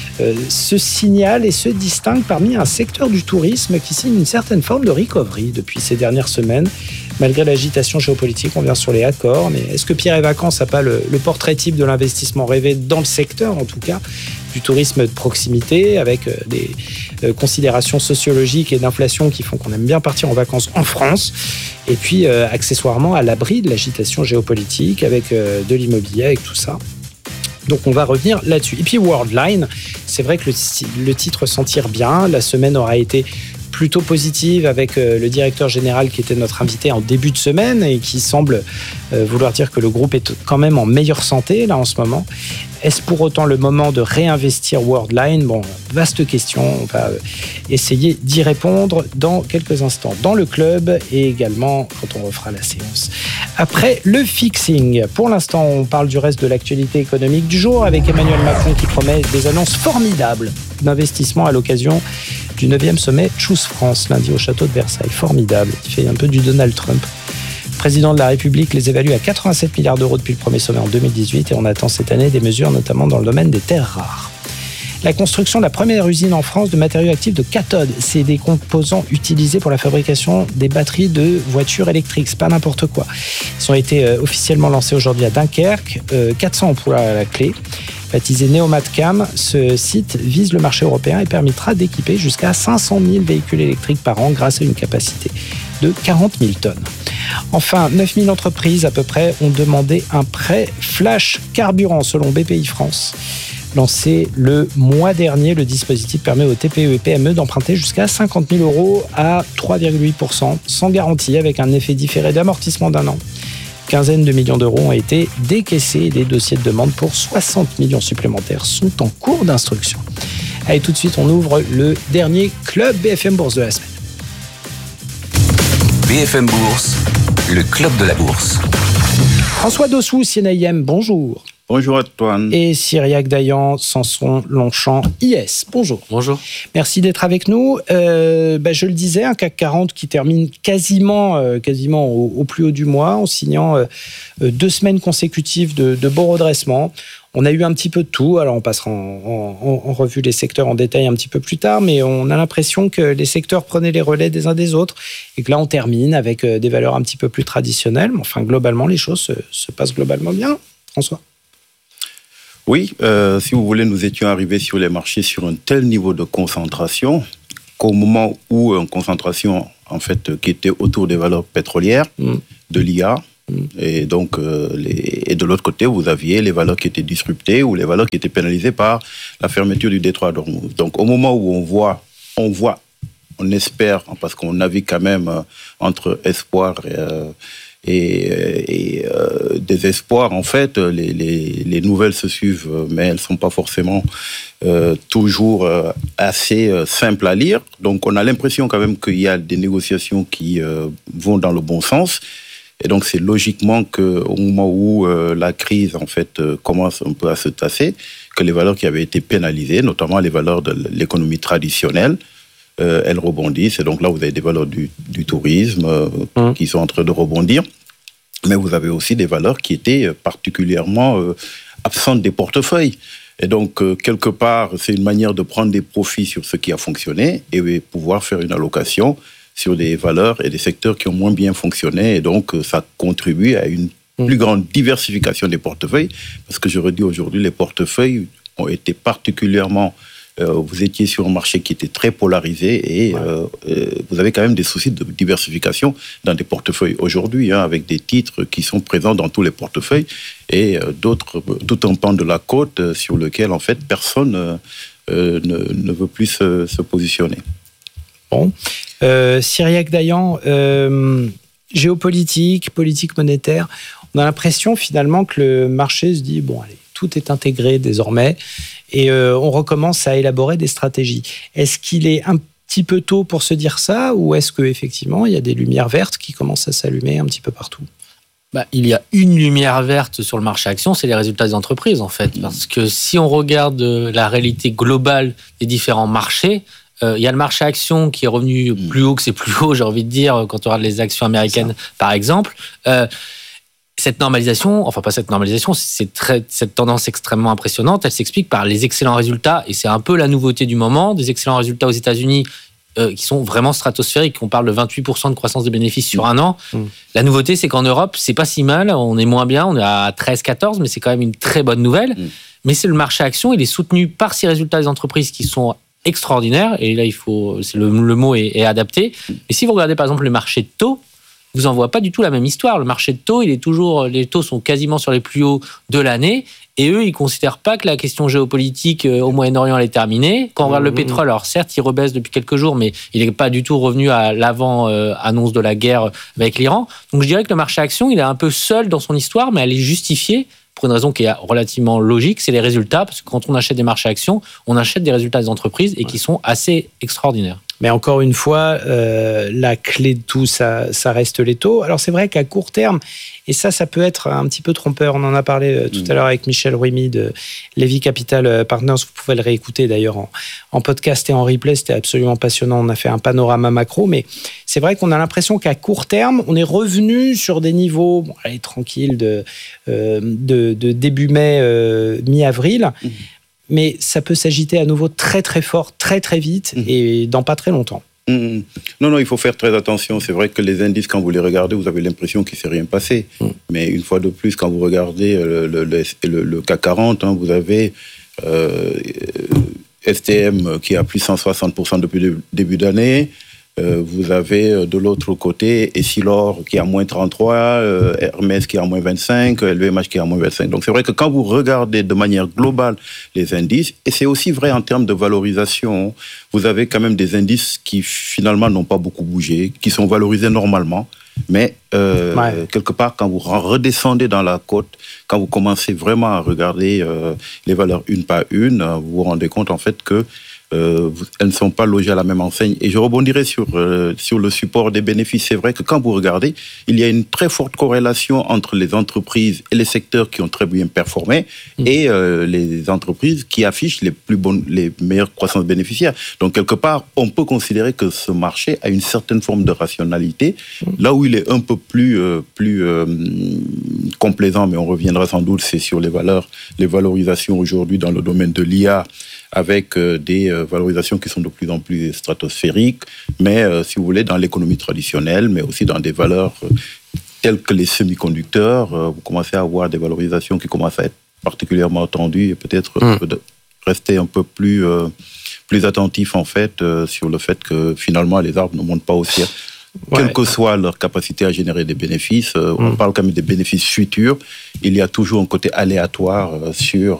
se signale et se distingue parmi un secteur du tourisme qui signe une certaine forme de recovery depuis ces dernières semaines. Malgré l'agitation géopolitique, on vient sur les accords. Mais est-ce que Pierre et Vacances n'a pas le portrait type de l'investissement rêvé dans le secteur, en tout cas, du tourisme de proximité, avec des considérations sociologiques et d'inflation qui font qu'on aime bien partir en vacances en France, et puis accessoirement à l'abri de l'agitation géopolitique, avec de l'immobilier, avec tout ça. Donc on va revenir là-dessus. Et puis Worldline, c'est vrai que le titre s'en tire bien. La semaine aura été plutôt positive avec le directeur général qui était notre invité en début de semaine et qui semble vouloir dire que le groupe est quand même en meilleure santé là en ce moment. Est-ce pour autant le moment de réinvestir Worldline ? Bon, vaste question. On va essayer d'y répondre dans quelques instants dans le club et également quand on refera la séance. Après le fixing, pour l'instant, on parle du reste de l'actualité économique du jour avec Emmanuel Macron qui promet des annonces formidables d'investissement à l'occasion du 9e sommet Choose France lundi au château de Versailles. Formidable. Il fait un peu du Donald Trump. Le président de la République les évalue à 87 milliards d'euros depuis le premier sommet en 2018 et on attend cette année des mesures notamment dans le domaine des terres rares. La construction de la première usine en France de matériaux actifs de cathode, c'est des composants utilisés pour la fabrication des batteries de voitures électriques, c'est pas n'importe quoi. Ils ont été officiellement lancés aujourd'hui à Dunkerque, 400 emplois à la clé. Baptisé Neomatcam, ce site vise le marché européen et permettra d'équiper jusqu'à 500 000 véhicules électriques par an grâce à une capacité de 40 000 tonnes. Enfin, 9 000 entreprises à peu près ont demandé un prêt flash carburant selon BPI France. Lancé le mois dernier, le dispositif permet aux TPE et PME d'emprunter jusqu'à 50 000 € à 3,8% sans garantie avec un effet différé d'amortissement d'1 an. Quinzaine de millions d'euros ont été décaissés et des dossiers de demande pour 60 millions supplémentaires sont en cours d'instruction. Allez, tout de suite, on ouvre le dernier club BFM Bourse de la semaine. BFM Bourse, le club de la bourse. François Dossou, CNIM, bonjour. Bonjour Antoine. Et Cyriac Dayan, Sanson, Longchamp, IS. Bonjour. Bonjour. Merci d'être avec nous. Je le disais, un CAC 40 qui termine quasiment au plus haut du mois en signant 2 semaines consécutives de beaux redressements. On a eu un petit peu de tout. Alors, on passera en revue les secteurs en détail un petit peu plus tard, mais on a l'impression que les secteurs prenaient les relais des uns des autres et que là, on termine avec des valeurs un petit peu plus traditionnelles. Mais enfin, globalement, les choses se passent globalement bien. François ? Oui, si vous voulez, nous étions arrivés sur les marchés sur un tel niveau de concentration qu'au moment où une concentration, en fait, qui était autour des valeurs pétrolières, de l'IA, et donc, et de l'autre côté, vous aviez les valeurs qui étaient disruptées ou les valeurs qui étaient pénalisées par la fermeture du détroit d'Ormuz. Donc, au moment où on espère, parce qu'on navigue quand même entre espoir et désespoir, en fait, les nouvelles se suivent, mais elles ne sont pas forcément toujours assez simples à lire. Donc, on a l'impression quand même qu'il y a des négociations qui vont dans le bon sens. Et donc, c'est logiquement qu'au moment où la crise, en fait, commence un peu à se tasser, que les valeurs qui avaient été pénalisées, notamment les valeurs de l'économie traditionnelle, elles rebondissent. Et donc là, vous avez des valeurs du tourisme qui sont en train de rebondir. Mais vous avez aussi des valeurs qui étaient particulièrement absentes des portefeuilles. Et donc, quelque part, c'est une manière de prendre des profits sur ce qui a fonctionné et pouvoir faire une allocation sur des valeurs et des secteurs qui ont moins bien fonctionné. Et donc, ça contribue à une plus grande diversification des portefeuilles. Parce que je redis aujourd'hui, les portefeuilles ont été particulièrement... vous étiez sur un marché qui était très polarisé et vous avez quand même des soucis de diversification dans des portefeuilles aujourd'hui, avec des titres qui sont présents dans tous les portefeuilles et d'autres, tout un pan de la côte sur lequel, en fait, personne ne veut plus se positionner. Bon. Cyriaque Dayan, géopolitique, politique monétaire, on a l'impression finalement que le marché se dit, bon, allez, tout est intégré désormais et on recommence à élaborer des stratégies. Est-ce qu'il est un petit peu tôt pour se dire ça ou est-ce qu'effectivement il y a des lumières vertes qui commencent à s'allumer un petit peu partout ? Il y a une lumière verte sur le marché action, c'est les résultats des entreprises en fait. Parce que si on regarde la réalité globale des différents marchés, il y a le marché action qui est revenu plus haut que c'est plus haut, j'ai envie de dire, quand on regarde les actions américaines par exemple. Cette normalisation, enfin pas cette normalisation, cette tendance extrêmement impressionnante, elle s'explique par les excellents résultats, et c'est un peu la nouveauté du moment, des excellents résultats aux États-Unis qui sont vraiment stratosphériques. On parle de 28% de croissance des bénéfices sur un an. La nouveauté, c'est qu'en Europe, c'est pas si mal, on est moins bien, on est à 13-14, mais c'est quand même une très bonne nouvelle. Mais c'est le marché action, il est soutenu par ces résultats des entreprises qui sont extraordinaires, et là, le mot est adapté. Et si vous regardez par exemple le marché de taux, vous en voyez pas du tout la même histoire. Le marché de taux, les taux sont quasiment sur les plus hauts de l'année, et eux, ils considèrent pas que la question géopolitique au Moyen-Orient elle est terminée. Quand on regarde le pétrole, alors certes, il rebaisse depuis quelques jours, mais il n'est pas du tout revenu à l'avant-annonce de la guerre avec l'Iran. Donc je dirais que le marché action, il est un peu seul dans son histoire, mais elle est justifiée pour une raison qui est relativement logique, c'est les résultats, parce que quand on achète des marchés actions, on achète des résultats des entreprises et qui sont assez extraordinaires. Mais encore une fois, la clé de tout, ça reste les taux. Alors c'est vrai qu'à court terme, et ça peut être un petit peu trompeur, on en a parlé tout à l'heure avec Michel Ruimi de Levy Capital Partners, vous pouvez le réécouter d'ailleurs en podcast et en replay, c'était absolument passionnant, on a fait un panorama macro, mais c'est vrai qu'on a l'impression qu'à court terme, on est revenu sur des niveaux tranquilles de début mai, mi-avril, mais ça peut s'agiter à nouveau très très fort, très très vite et dans pas très longtemps. Non, il faut faire très attention. C'est vrai que les indices, quand vous les regardez, vous avez l'impression qu'il ne s'est rien passé. Mais une fois de plus, quand vous regardez le CAC 40, vous avez STM qui a plus 160% depuis le début d'année. Vous avez de l'autre côté Essilor qui est à moins 33, Hermès qui est à moins 25, LVMH qui est à moins 25. Donc c'est vrai que quand vous regardez de manière globale les indices, et c'est aussi vrai en termes de valorisation, vous avez quand même des indices qui finalement n'ont pas beaucoup bougé, qui sont valorisés normalement. Mais quelque part, quand vous redescendez dans la côte, quand vous commencez vraiment à regarder les valeurs une par une, vous vous rendez compte en fait que elles ne sont pas logées à la même enseigne. Et je rebondirai sur le support des bénéfices. C'est vrai que quand vous regardez, il y a une très forte corrélation entre les entreprises et les secteurs qui ont très bien performé et les entreprises qui affichent les meilleures croissances bénéficiaires. Donc, quelque part, on peut considérer que ce marché a une certaine forme de rationalité. Là où il est un peu plus complaisant, mais on reviendra sans doute, c'est sur les valorisations aujourd'hui dans le domaine de l'IA, avec des valorisations qui sont de plus en plus stratosphériques, mais si vous voulez, dans l'économie traditionnelle, mais aussi dans des valeurs telles que les semi-conducteurs, vous commencez à avoir des valorisations qui commencent à être particulièrement tendues et peut-être rester un peu plus attentif en fait sur le fait que finalement les arbres ne montent pas au ciel. Quelle que soit leur capacité à générer des bénéfices, on parle quand même des bénéfices futurs, il y a toujours un côté aléatoire sur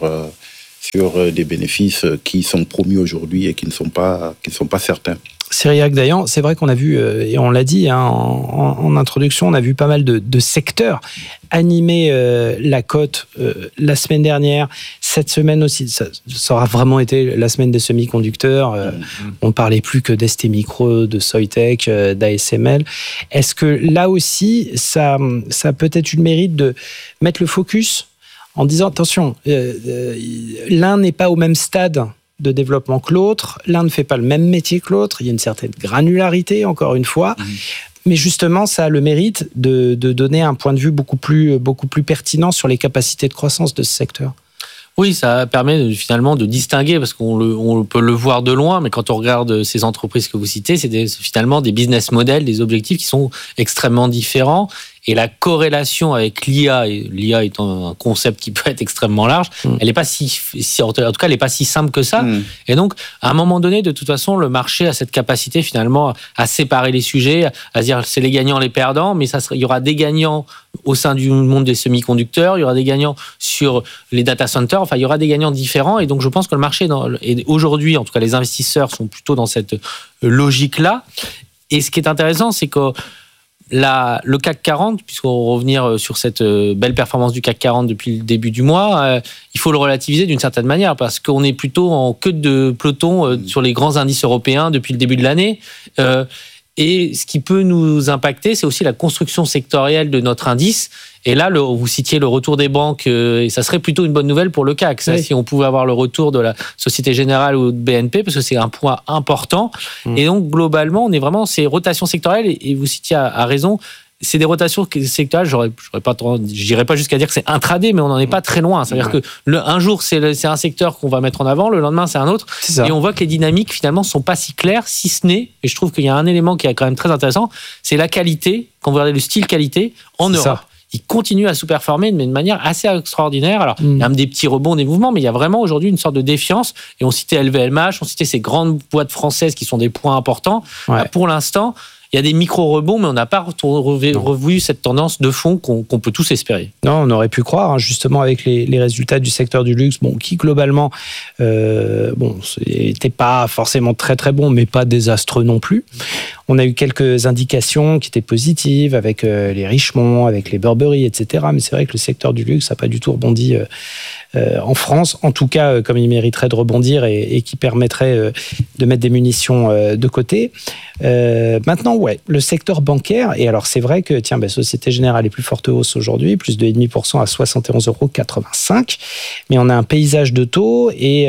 des bénéfices qui sont promis aujourd'hui et qui ne sont pas certains. Cyriaque Dayan, c'est vrai qu'on a vu, et on l'a dit en introduction, on a vu pas mal de secteurs animer la cote la semaine dernière, cette semaine aussi. Ça aura vraiment été la semaine des semi-conducteurs. On ne parlait plus que d'STMicro, de Soitec, d'ASML. Est-ce que là aussi, ça a peut-être eu le mérite de mettre le focus en disant, attention, l'un n'est pas au même stade de développement que l'autre, l'un ne fait pas le même métier que l'autre, il y a une certaine granularité, encore une fois, mais justement, ça a le mérite de donner un point de vue beaucoup plus pertinent sur les capacités de croissance de ce secteur. Oui, ça permet finalement de distinguer, parce qu'on peut le voir de loin, mais quand on regarde ces entreprises que vous citez, c'est finalement des business models, des objectifs qui sont extrêmement différents. Et la corrélation avec l'IA, et l'IA étant un concept qui peut être extrêmement large, elle n'est pas en tout cas, elle n'est pas si simple que ça. Et donc, à un moment donné, de toute façon, le marché a cette capacité finalement à séparer les sujets, à se dire c'est les gagnants, les perdants, mais il y aura des gagnants au sein du monde des semi-conducteurs, il y aura des gagnants sur les data centers, enfin, il y aura des gagnants différents. Et donc, je pense que le marché, et aujourd'hui, en tout cas, les investisseurs sont plutôt dans cette logique-là. Et ce qui est intéressant, c'est que le CAC 40, puisqu'on va revenir sur cette belle performance du CAC 40 depuis le début du mois, il faut le relativiser d'une certaine manière, parce qu'on est plutôt en queue de peloton sur les grands indices européens depuis le début de l'année. Et ce qui peut nous impacter, c'est aussi la construction sectorielle de notre indice. Et là, vous citiez le retour des banques, et ça serait plutôt une bonne nouvelle pour le CAC. Ça, si on pouvait avoir le retour de la Société Générale ou de BNP, parce que c'est un point important. Et donc, globalement, on est vraiment ces rotations sectorielles, et vous citiez à raison, c'est des rotations sectorielles, je dirais pas jusqu'à dire que c'est intraday, mais on n'en est pas très loin. C'est-à-dire que un jour, c'est un secteur qu'on va mettre en avant, le lendemain, c'est un autre. Et on voit que les dynamiques, finalement, sont pas si claires, si ce n'est, et je trouve qu'il y a un élément qui est quand même très intéressant, c'est la qualité, quand vous regardez le style qualité, en Europe. Il continue à sous-performer, mais de manière assez extraordinaire. Alors, il y a même des petits rebonds, des mouvements, mais il y a vraiment aujourd'hui une sorte de défiance. Et on citait LVMH, on citait ces grandes boîtes françaises qui sont des points importants. Pour l'instant, il y a des micro-rebonds, mais on n'a pas revu cette tendance de fond qu'on peut tous espérer. Non, on aurait pu croire, justement, avec les résultats du secteur du luxe, qui globalement, n'était pas forcément très très bon, mais pas désastreux non plus. On a eu quelques indications qui étaient positives avec les Richemont, avec les Burberry, etc. Mais c'est vrai que le secteur du luxe n'a pas du tout rebondi en France, en tout cas comme il mériterait de rebondir et qui permettrait de mettre des munitions de côté. Maintenant, le secteur bancaire, et alors c'est vrai que Société Générale est plus forte hausse aujourd'hui, plus de 2,5% à 71,85 €, mais on a un paysage de taux et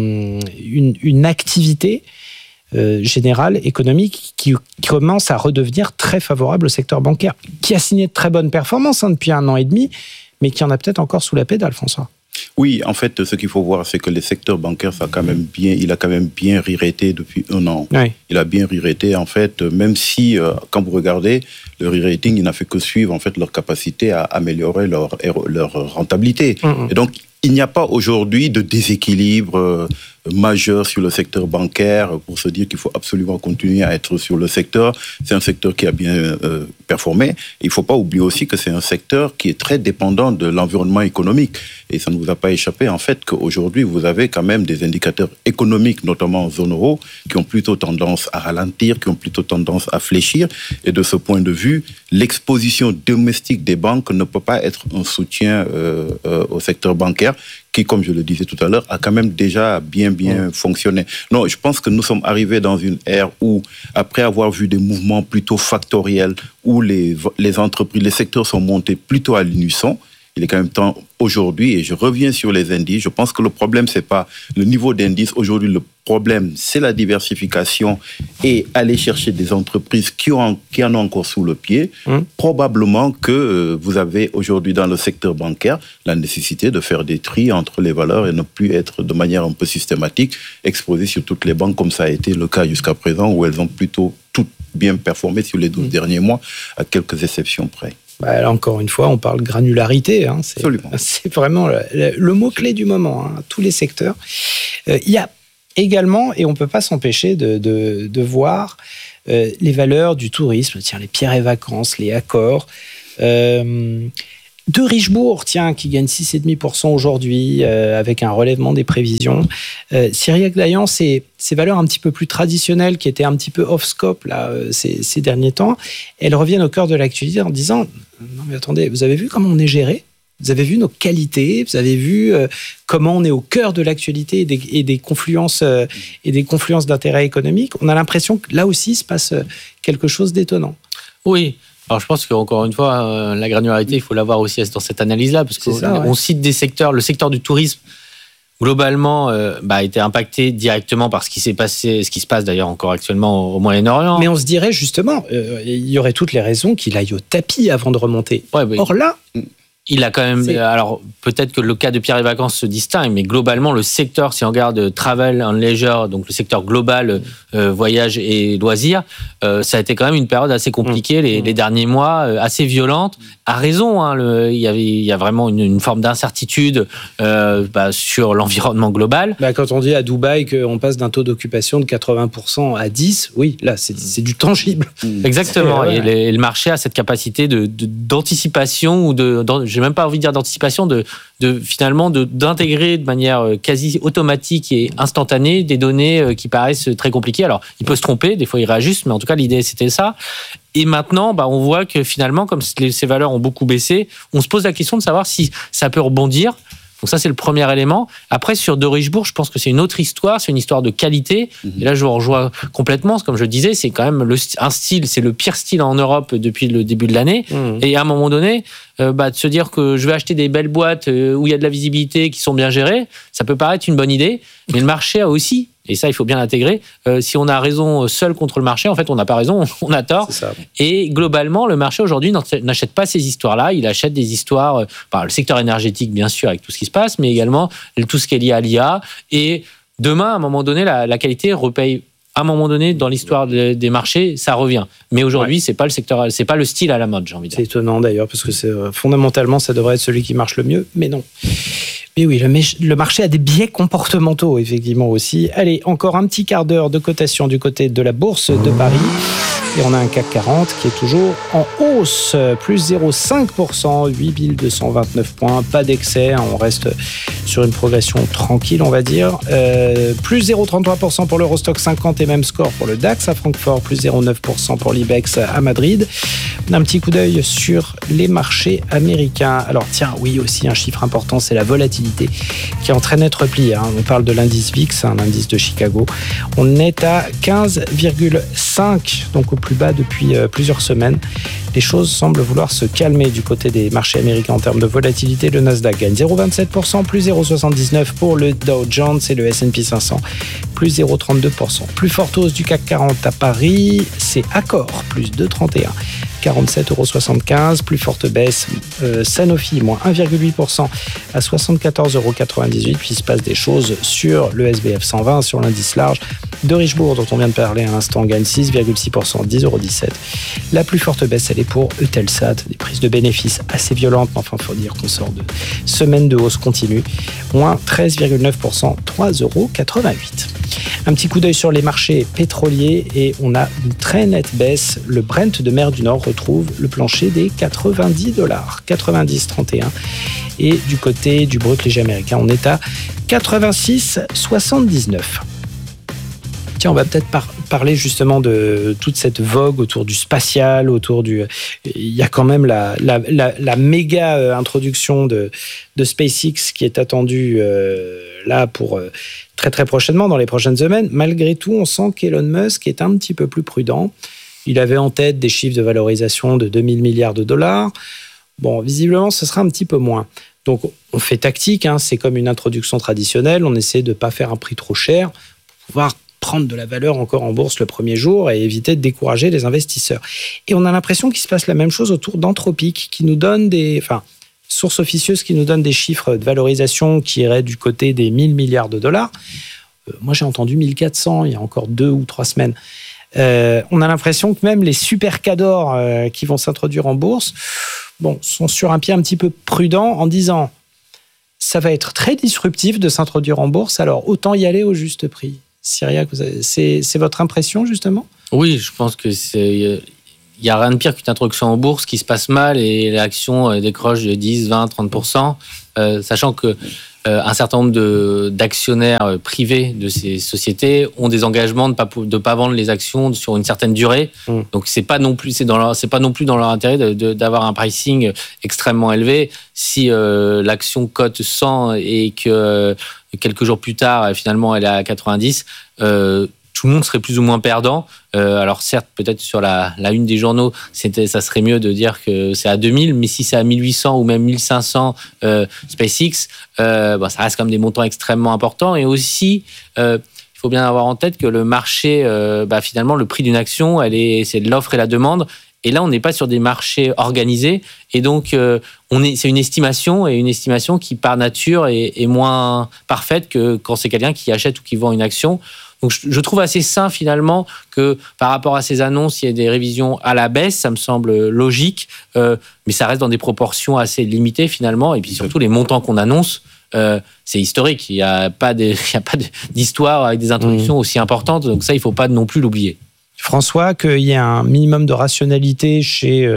une activité générale, économique, qui commence à redevenir très favorable au secteur bancaire, qui a signé de très bonnes performances depuis 1 an et demi, mais qui en a peut-être encore sous la pédale, François. Oui, en fait, ce qu'il faut voir, c'est que le secteur bancaire, il a quand même bien re-raté depuis 1 an. Oui. Il a bien re-raté, en fait, même si, quand vous regardez, le re-rating, il n'a fait que suivre, en fait, leur capacité à améliorer leur rentabilité. Et donc, il n'y a pas aujourd'hui de déséquilibre majeur sur le secteur bancaire pour se dire qu'il faut absolument continuer à être sur le secteur. C'est un secteur qui a bien performé. Il ne faut pas oublier aussi que c'est un secteur qui est très dépendant de l'environnement économique. Et ça ne vous a pas échappé, en fait, qu'aujourd'hui, vous avez quand même des indicateurs économiques, notamment en zone euro, qui ont plutôt tendance à ralentir, qui ont plutôt tendance à fléchir. Et de ce point de vue, l'exposition domestique des banques ne peut pas être un soutien au secteur bancaire. bancaire qui, comme je le disais tout à l'heure, a quand même déjà bien fonctionné. Non, je pense que nous sommes arrivés dans une ère où, après avoir vu des mouvements plutôt factoriels, où les entreprises, les secteurs sont montés plutôt à l'unisson, il est quand même temps aujourd'hui, et je reviens sur les indices, je pense que le problème, c'est pas le niveau d'indice. Aujourd'hui, le problème, c'est la diversification et aller chercher des entreprises qui en ont encore sous le pied. Probablement que vous avez aujourd'hui dans le secteur bancaire la nécessité de faire des tris entre les valeurs et ne plus être de manière un peu systématique exposé sur toutes les banques, comme ça a été le cas jusqu'à présent, où elles ont plutôt toutes bien performé sur les 12 derniers mois, à quelques exceptions près. Bah, là, encore une fois, on parle granularité. Absolument. C'est vraiment le mot-clé du moment, tous les secteurs. Il y a également, et on ne peut pas s'empêcher de voir les valeurs du tourisme, les pierres et vacances, les accords. De Richebourg, qui gagne 6,5% aujourd'hui, avec un relèvement des prévisions. Cyriaque Dayan, ces valeurs un petit peu plus traditionnelles, qui étaient un petit peu off-scope là, ces derniers temps, elles reviennent au cœur de l'actualité en disant « Non mais attendez, vous avez vu comment on est géré ? Vous avez vu nos qualités, vous avez vu comment on est au cœur de l'actualité et des confluences d'intérêts économiques. On a l'impression que là aussi, il se passe quelque chose d'étonnant. » Oui. Alors, je pense qu'encore une fois, la granularité, il faut l'avoir aussi dans cette analyse-là, parce qu'on cite des secteurs. Le secteur du tourisme, globalement, a été impacté directement par ce qui s'est passé, ce qui se passe d'ailleurs encore actuellement au Moyen-Orient. Mais on se dirait justement, il y aurait toutes les raisons qu'il aille au tapis avant de remonter. Ouais, mais or là... Il a quand même... Alors, peut-être que le cas de Pierre et Vacances se distingue, mais globalement, le secteur, si on regarde travel and leisure, donc le secteur global, voyage et loisirs, ça a été quand même une période assez compliquée les derniers mois, assez violente. À raison, il y a vraiment une forme d'incertitude sur l'environnement global. Quand on dit à Dubaï qu'on passe d'un taux d'occupation de 80% à 10%, oui, là, c'est du tangible. Exactement. Et le marché a cette capacité d'anticipation ou j'ai même pas envie de dire d'anticipation, finalement d'intégrer de manière quasi automatique et instantanée des données qui paraissent très compliquées. Alors, il peut se tromper, des fois il réajuste, mais en tout cas l'idée c'était ça. Et maintenant, on voit que finalement, comme ces valeurs ont beaucoup baissé, on se pose la question de savoir si ça peut rebondir. Donc ça, c'est le premier élément. Après, sur De Richebourg, je pense que c'est une autre histoire, c'est une histoire de qualité. Et là, je vous rejoins complètement. Comme je disais, c'est quand même un style, c'est le pire style en Europe depuis le début de l'année. Et à un moment donné, de se dire que je vais acheter des belles boîtes où il y a de la visibilité, qui sont bien gérées, ça peut paraître une bonne idée. Mais le marché a aussi, et ça, il faut bien l'intégrer, si on a raison seul contre le marché, en fait, on n'a pas raison, on a tort. Et globalement, le marché aujourd'hui n'achète pas ces histoires-là. Il achète des histoires, le secteur énergétique, bien sûr, avec tout ce qui se passe, mais également tout ce qui est lié à l'IA. Et demain, à un moment donné, la qualité repaye. À un moment donné, dans l'histoire des marchés, ça revient. Mais aujourd'hui, c'est pas le secteur, c'est pas le style à la mode, j'ai envie de dire. C'est étonnant d'ailleurs, parce que fondamentalement, ça devrait être celui qui marche le mieux, mais non. Mais oui, le marché a des biais comportementaux, effectivement aussi. Allez, encore un petit quart d'heure de cotation du côté de la Bourse de Paris. Et on a un CAC 40 qui est toujours en hausse, plus 0,5%, 8229 points, pas d'excès, on reste sur une progression tranquille, on va dire. Plus 0,33% pour l'Eurostock 50 et même score pour le DAX à Francfort, plus 0,9% pour l'IBEX à Madrid. On a un petit coup d'œil sur les marchés américains. Alors tiens, oui aussi, un chiffre important, c'est la volatilité qui entraîne notre repli. On parle de l'indice VIX, un indice de Chicago. On est à 15,5, donc au plus bas depuis plusieurs semaines. Les choses semblent vouloir se calmer du côté des marchés américains en termes de volatilité. Le Nasdaq gagne 0,27%, plus 0,79% pour le Dow Jones et le S&P 500, plus 0,32%. Plus forte hausse du CAC 40 à Paris, c'est Accor, plus 2,31%. 47,75 €, plus forte baisse, Sanofi, moins 1,8% à 74,98 €. Puis il se passe des choses sur le SBF 120, sur l'indice large. De Richebourg, dont on vient de parler à l'instant, gagne 6,6%, 10,17 €. La plus forte baisse, elle est pour Eutelsat, des prises de bénéfices assez violentes, mais enfin, il faut dire qu'on sort de semaine de hausse continue, moins 13,9%, 3,88 €. Un petit coup d'œil sur les marchés pétroliers et on a une très nette baisse. Le Brent de mer du Nord retrouve le plancher des $90, 90,31. Et du côté du brut léger américain, on est à 86,79. Tiens, on va peut-être parler justement de toute cette vogue autour du spatial, il y a quand même la méga introduction de SpaceX qui est attendue là pour très très prochainement, dans les prochaines semaines. Malgré tout, on sent qu'Elon Musk est un petit peu plus prudent. Il avait en tête des chiffres de valorisation de 2000 milliards de dollars. Bon, visiblement, ce sera un petit peu moins. Donc, on fait tactique, c'est comme une introduction traditionnelle. On essaie de ne pas faire un prix trop cher pour pouvoir prendre de la valeur encore en bourse le premier jour et éviter de décourager les investisseurs. Et on a l'impression qu'il se passe la même chose autour d'Anthropic, qui nous donne source officieuse qui nous donne des chiffres de valorisation qui iraient du côté des 1000 milliards de dollars. Moi, j'ai entendu 1400 il y a encore 2 ou 3 semaines. On a l'impression que même les super cadors qui vont s'introduire en bourse sont sur un pied un petit peu prudent en disant ça va être très disruptif de s'introduire en bourse, alors autant y aller au juste prix. Cyriaque, c'est votre impression justement ? Oui, je pense que il n'y a rien de pire qu'une introduction en bourse qui se passe mal et l'action décroche de 10, 20, 30%, sachant que un certain nombre d'actionnaires privés de ces sociétés ont des engagements de pas vendre les actions sur une certaine durée. Donc c'est pas non plus dans leur intérêt d'avoir un pricing extrêmement élevé. Si l'action cote 100 et que quelques jours plus tard finalement elle est à 90, tout le monde serait plus ou moins perdant. Alors certes, peut-être sur la une des journaux, ça serait mieux de dire que c'est à 2000, mais si c'est à 1800 ou même 1500 SpaceX, ça reste quand même des montants extrêmement importants. Et aussi, il faut bien avoir en tête que le marché, finalement, le prix d'une action, c'est de l'offre et la demande. Et là, on n'est pas sur des marchés organisés. Et donc, c'est une estimation, et une estimation qui, par nature, est moins parfaite que quand c'est quelqu'un qui achète ou qui vend une action. Donc, je trouve assez sain, finalement, que par rapport à ces annonces, il y ait des révisions à la baisse. Ça me semble logique, mais ça reste dans des proportions assez limitées, finalement. Et puis, surtout, les montants qu'on annonce, c'est historique. Il n'y a pas d'histoire avec des introductions aussi importantes. Donc, ça, il ne faut pas non plus l'oublier. François, qu'il y ait un minimum de rationalité chez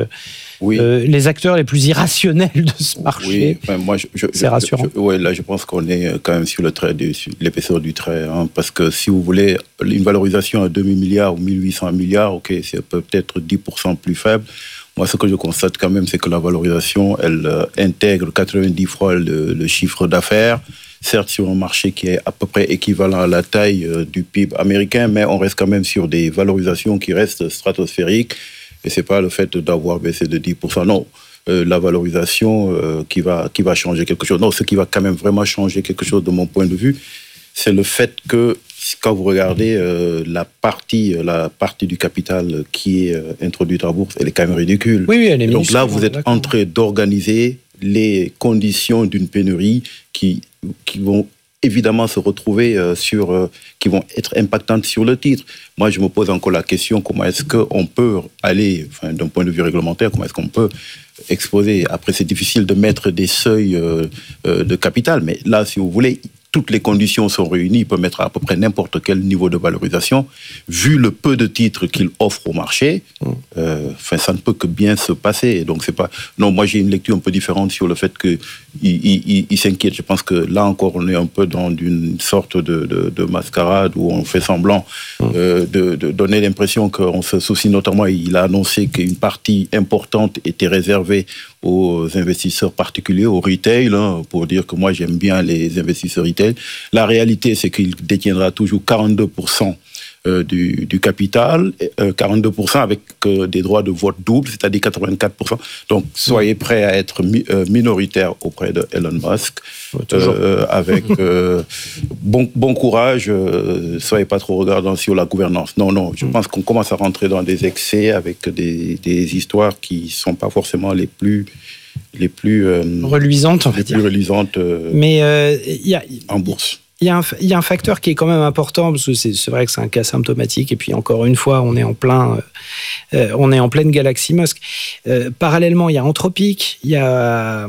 les acteurs les plus irrationnels de ce marché. Oui, moi, c'est rassurant. Là, je pense qu'on est quand même sur l'épaisseur du trait. Parce que si vous voulez une valorisation à 2000 milliards ou 1800 milliards, c'est peut-être 10% plus faible. Moi, ce que je constate quand même, c'est que la valorisation, elle intègre 90 fois le chiffre d'affaires. Certes, sur un marché qui est à peu près équivalent à la taille du PIB américain, mais on reste quand même sur des valorisations qui restent stratosphériques. Et c'est pas le fait d'avoir baissé de 10%. Non, la valorisation qui va changer quelque chose. Non, ce qui va quand même vraiment changer quelque chose de mon point de vue, c'est le fait que quand vous regardez la partie du capital qui est introduite en bourse, elle est quand même ridicule. Oui, elle est minuscule. Donc là, vous êtes en train d'organiser les conditions d'une pénurie qui vont évidemment se retrouver qui vont être impactantes sur le titre. Moi, je me pose encore la question, comment est-ce qu'on peut aller, d'un point de vue réglementaire, comment est-ce qu'on peut exposer. Après, c'est difficile de mettre des seuils de capital, mais là, si vous voulez, toutes les conditions sont réunies, il peut mettre à peu près n'importe quel niveau de valorisation. Vu le peu de titres qu'il offre au marché, ça ne peut que bien se passer. Donc, c'est pas... Non, moi, j'ai une lecture un peu différente sur le fait qu'il s'inquiète. Je pense que là encore, on est un peu dans une sorte de mascarade où on fait semblant de donner l'impression qu'on se soucie. Notamment, il a annoncé qu'une partie importante était réservée aux investisseurs particuliers, au retail, pour dire que moi, j'aime bien les investisseurs retail. La réalité, c'est qu'il détiendra toujours 42% du capital, 42% avec des droits de vote doubles, c'est-à-dire 84%. Donc, soyez prêts à être minoritaire auprès de Elon Musk. Avec bon courage, soyez pas trop regardants sur la gouvernance. Non, je pense qu'on commence à rentrer dans des excès avec des histoires qui sont pas forcément les plus reluisantes, on va dire. Plus reluisantes. Mais en bourse. Il y a un facteur qui est quand même important, parce que c'est vrai que c'est un cas symptomatique, et puis encore une fois, on est en pleine galaxie Musk. Parallèlement, il y a Anthropic, il y a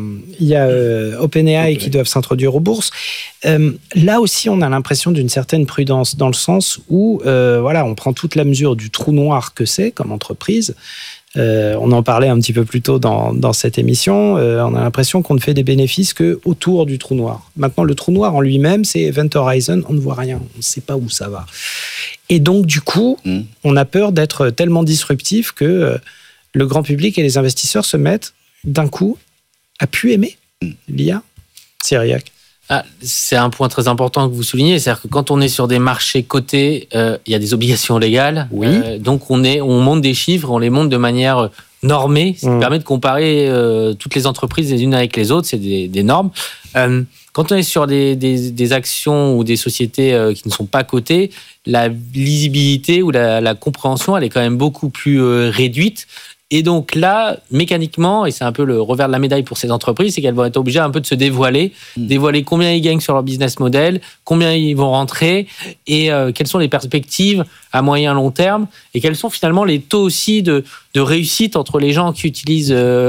OpenAI qui doivent s'introduire aux bourses. Là aussi, on a l'impression d'une certaine prudence, dans le sens où on prend toute la mesure du trou noir que c'est comme entreprise. On en parlait un petit peu plus tôt dans cette émission. On a l'impression qu'on ne fait des bénéfices que autour du trou noir. Maintenant, le trou noir en lui-même, c'est Event Horizon. On ne voit rien. On ne sait pas où ça va. Et donc, du coup, on a peur d'être tellement disruptif que le grand public et les investisseurs se mettent d'un coup à plus aimer l'IA. Cyriac. C'est un point très important que vous soulignez, c'est-à-dire que quand on est sur des marchés cotés, il y a des obligations légales. Oui. Donc on monte des chiffres, on les monte de manière normée, ce qui permet de comparer toutes les entreprises les unes avec les autres, c'est des normes. Quand on est sur des actions ou des sociétés qui ne sont pas cotées, la lisibilité ou la compréhension, elle est quand même beaucoup plus réduite. Et donc là, mécaniquement, et c'est un peu le revers de la médaille pour ces entreprises, c'est qu'elles vont être obligées un peu de se dévoiler combien ils gagnent sur leur business model, combien ils vont rentrer, et quelles sont les perspectives à moyen long terme, et quels sont finalement les taux aussi de réussite entre les gens qui utilisent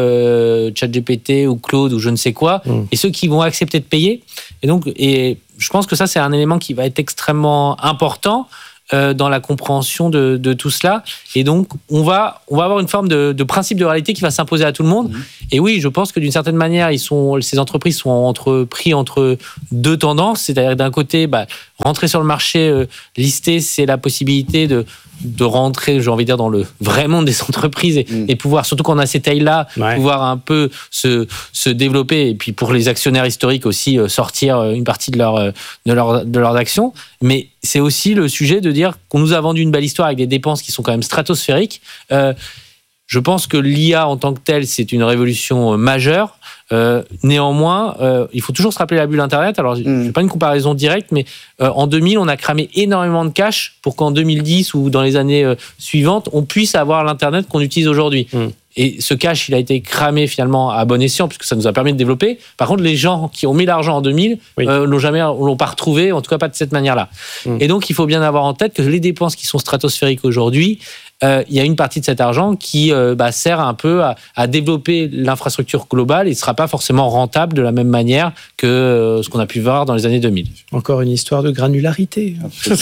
ChatGPT ou Claude ou je ne sais quoi, et ceux qui vont accepter de payer. Et je pense que ça, c'est un élément qui va être extrêmement important dans la compréhension de tout cela. Et donc, on va avoir une forme de principe de réalité qui va s'imposer à tout le monde. Et oui, je pense que d'une certaine manière, ces entreprises sont pris entre deux tendances. C'est-à-dire d'un côté, rentrer sur le marché listé, c'est la possibilité de rentrer, j'ai envie de dire, dans le vrai monde des entreprises et pouvoir, surtout quand on a ces tailles-là, pouvoir un peu se développer. Et puis pour les actionnaires historiques aussi, sortir une partie de leurs actions. Mais c'est aussi le sujet de dire qu'on nous a vendu une belle histoire avec des dépenses qui sont quand même stratosphériques. Je pense que l'IA en tant que telle, c'est une révolution majeure. Néanmoins, il faut toujours se rappeler la bulle Internet. Alors, je ne fais pas une comparaison directe, mais en 2000, on a cramé énormément de cash pour qu'en 2010 ou dans les années suivantes, on puisse avoir l'Internet qu'on utilise aujourd'hui. Et ce cash, il a été cramé finalement à bon escient, puisque ça nous a permis de développer. Par contre, les gens qui ont mis l'argent en 2000 l'ont pas retrouvé, en tout cas pas de cette manière-là. Et donc, il faut bien avoir en tête que les dépenses qui sont stratosphériques aujourd'hui, il y a une partie de cet argent qui sert un peu à développer l'infrastructure globale et ne sera pas forcément rentable de la même manière que ce qu'on a pu voir dans les années 2000. Encore une histoire de granularité.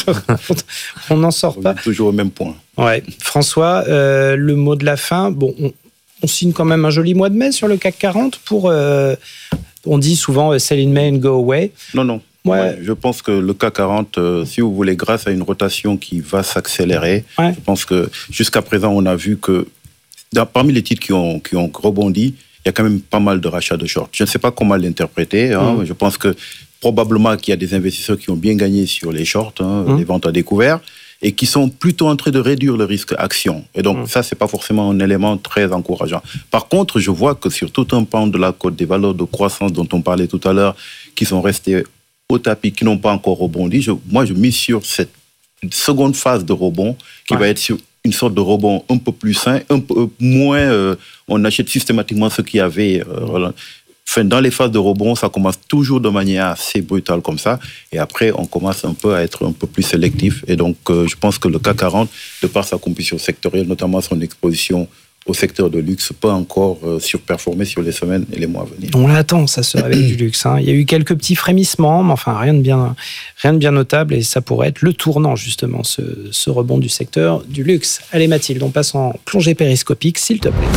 On n'en sort pas. Toujours au même point. Ouais. François, le mot de la fin. Bon, on signe quand même un joli mois de mai sur le CAC 40 pour... on dit souvent « sell in May and go away ». Non. Ouais, je pense que le CAC 40, si vous voulez, grâce à une rotation qui va s'accélérer, je pense que jusqu'à présent, on a vu que parmi les titres qui ont rebondi, il y a quand même pas mal de rachats de short. Je ne sais pas comment l'interpréter. Je pense que probablement qu'il y a des investisseurs qui ont bien gagné sur les shorts, les ventes à découvert, et qui sont plutôt en train de réduire le risque action. Et donc, ça, c'est pas forcément un élément très encourageant. Par contre, je vois que sur tout un pan de la côte des valeurs de croissance dont on parlait tout à l'heure, qui sont restées au tapis, qui n'ont pas encore rebondi, moi, je mise sur cette seconde phase de rebond qui va être sur une sorte de rebond un peu plus sain, un peu moins... on achète systématiquement ce qu'il y avait... dans les phases de rebond, ça commence toujours de manière assez brutale comme ça. Et après, on commence un peu à être un peu plus sélectif. Et donc, je pense que le CAC 40, de par sa composition sectorielle, notamment son exposition au secteur de luxe, peut encore surperformer sur les semaines et les mois à venir. On l'attend, ça se réveille du luxe. Il y a eu quelques petits frémissements, mais enfin, rien de bien notable. Et ça pourrait être le tournant, justement, ce rebond du secteur du luxe. Allez, Mathilde, on passe en plongée périscopique, s'il te plaît.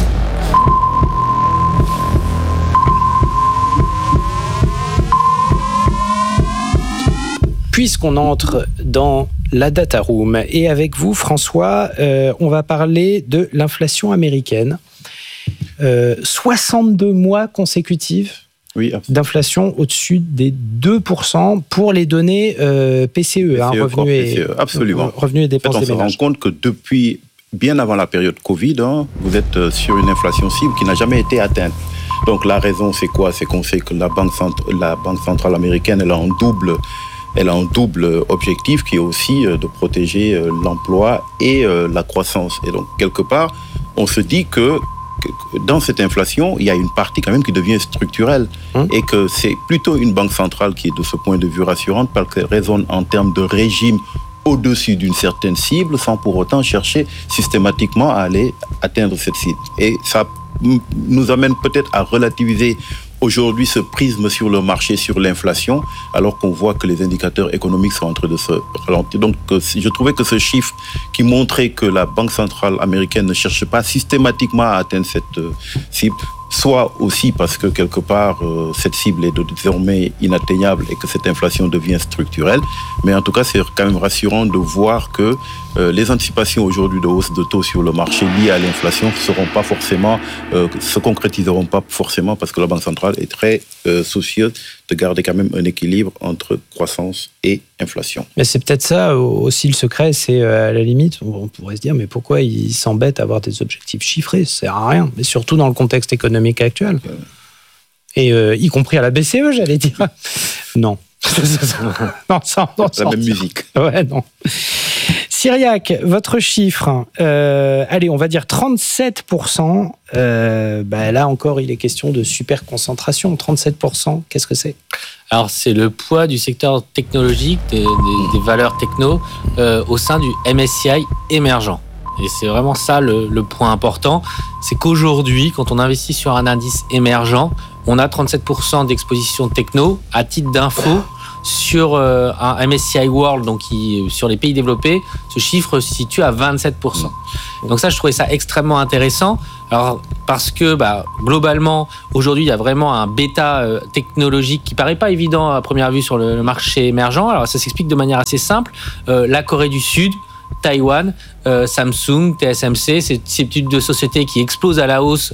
Puisqu'on entre dans la data room, et avec vous, François, on va parler de l'inflation américaine. 62 mois consécutifs d'inflation au-dessus des 2% pour les données PCE, revenus et dépenses des ménages. On se rend compte que depuis bien avant la période Covid, vous êtes sur une inflation cible qui n'a jamais été atteinte. Donc la raison, c'est quoi? C'est qu'on sait que la Banque centrale américaine, elle a un double objectif qui est aussi de protéger l'emploi et la croissance. Et donc, quelque part, on se dit que dans cette inflation, il y a une partie quand même qui devient structurelle et que c'est plutôt une banque centrale qui est de ce point de vue rassurante parce qu'elle raisonne en termes de régime au-dessus d'une certaine cible sans pour autant chercher systématiquement à aller atteindre cette cible. Et ça nous amène peut-être à relativiser aujourd'hui ce prisme sur le marché, sur l'inflation, alors qu'on voit que les indicateurs économiques sont en train de se ralentir. Donc, je trouvais que ce chiffre qui montrait que la Banque centrale américaine ne cherche pas systématiquement à atteindre cette cible, soit aussi parce que quelque part cette cible est désormais inatteignable et que cette inflation devient structurelle. Mais en tout cas, c'est quand même rassurant de voir que les anticipations aujourd'hui de hausse de taux sur le marché liées à l'inflation se concrétiseront pas forcément parce que la Banque centrale est très soucieuse de garder quand même un équilibre entre croissance et inflation. Mais c'est peut-être ça aussi le secret, c'est à la limite, on pourrait se dire, mais pourquoi ils s'embêtent à avoir des objectifs chiffrés? Ça sert à rien, mais surtout dans le contexte économique actuel. Et y compris à la BCE, j'allais dire. Non. Non, ça, la même musique. Ouais, non. Cyriac, votre chiffre, allez, on va dire 37%. Là encore, il est question de super concentration. 37%, qu'est-ce que c'est? Alors, c'est le poids du secteur technologique, des valeurs techno, au sein du MSCI émergent. Et c'est vraiment ça le point important. C'est qu'aujourd'hui, quand on investit sur un indice émergent, on a 37% d'exposition techno. À titre d'info, sur un MSCI World, donc sur les pays développés, ce chiffre se situe à 27%. Donc ça, je trouvais ça extrêmement intéressant. Alors, parce que globalement, aujourd'hui, il y a vraiment un bêta technologique qui paraît pas évident à première vue sur le marché émergent. Alors, ça s'explique de manière assez simple. La Corée du Sud, Taïwan, Samsung, TSMC, ces types de sociétés qui explosent à la hausse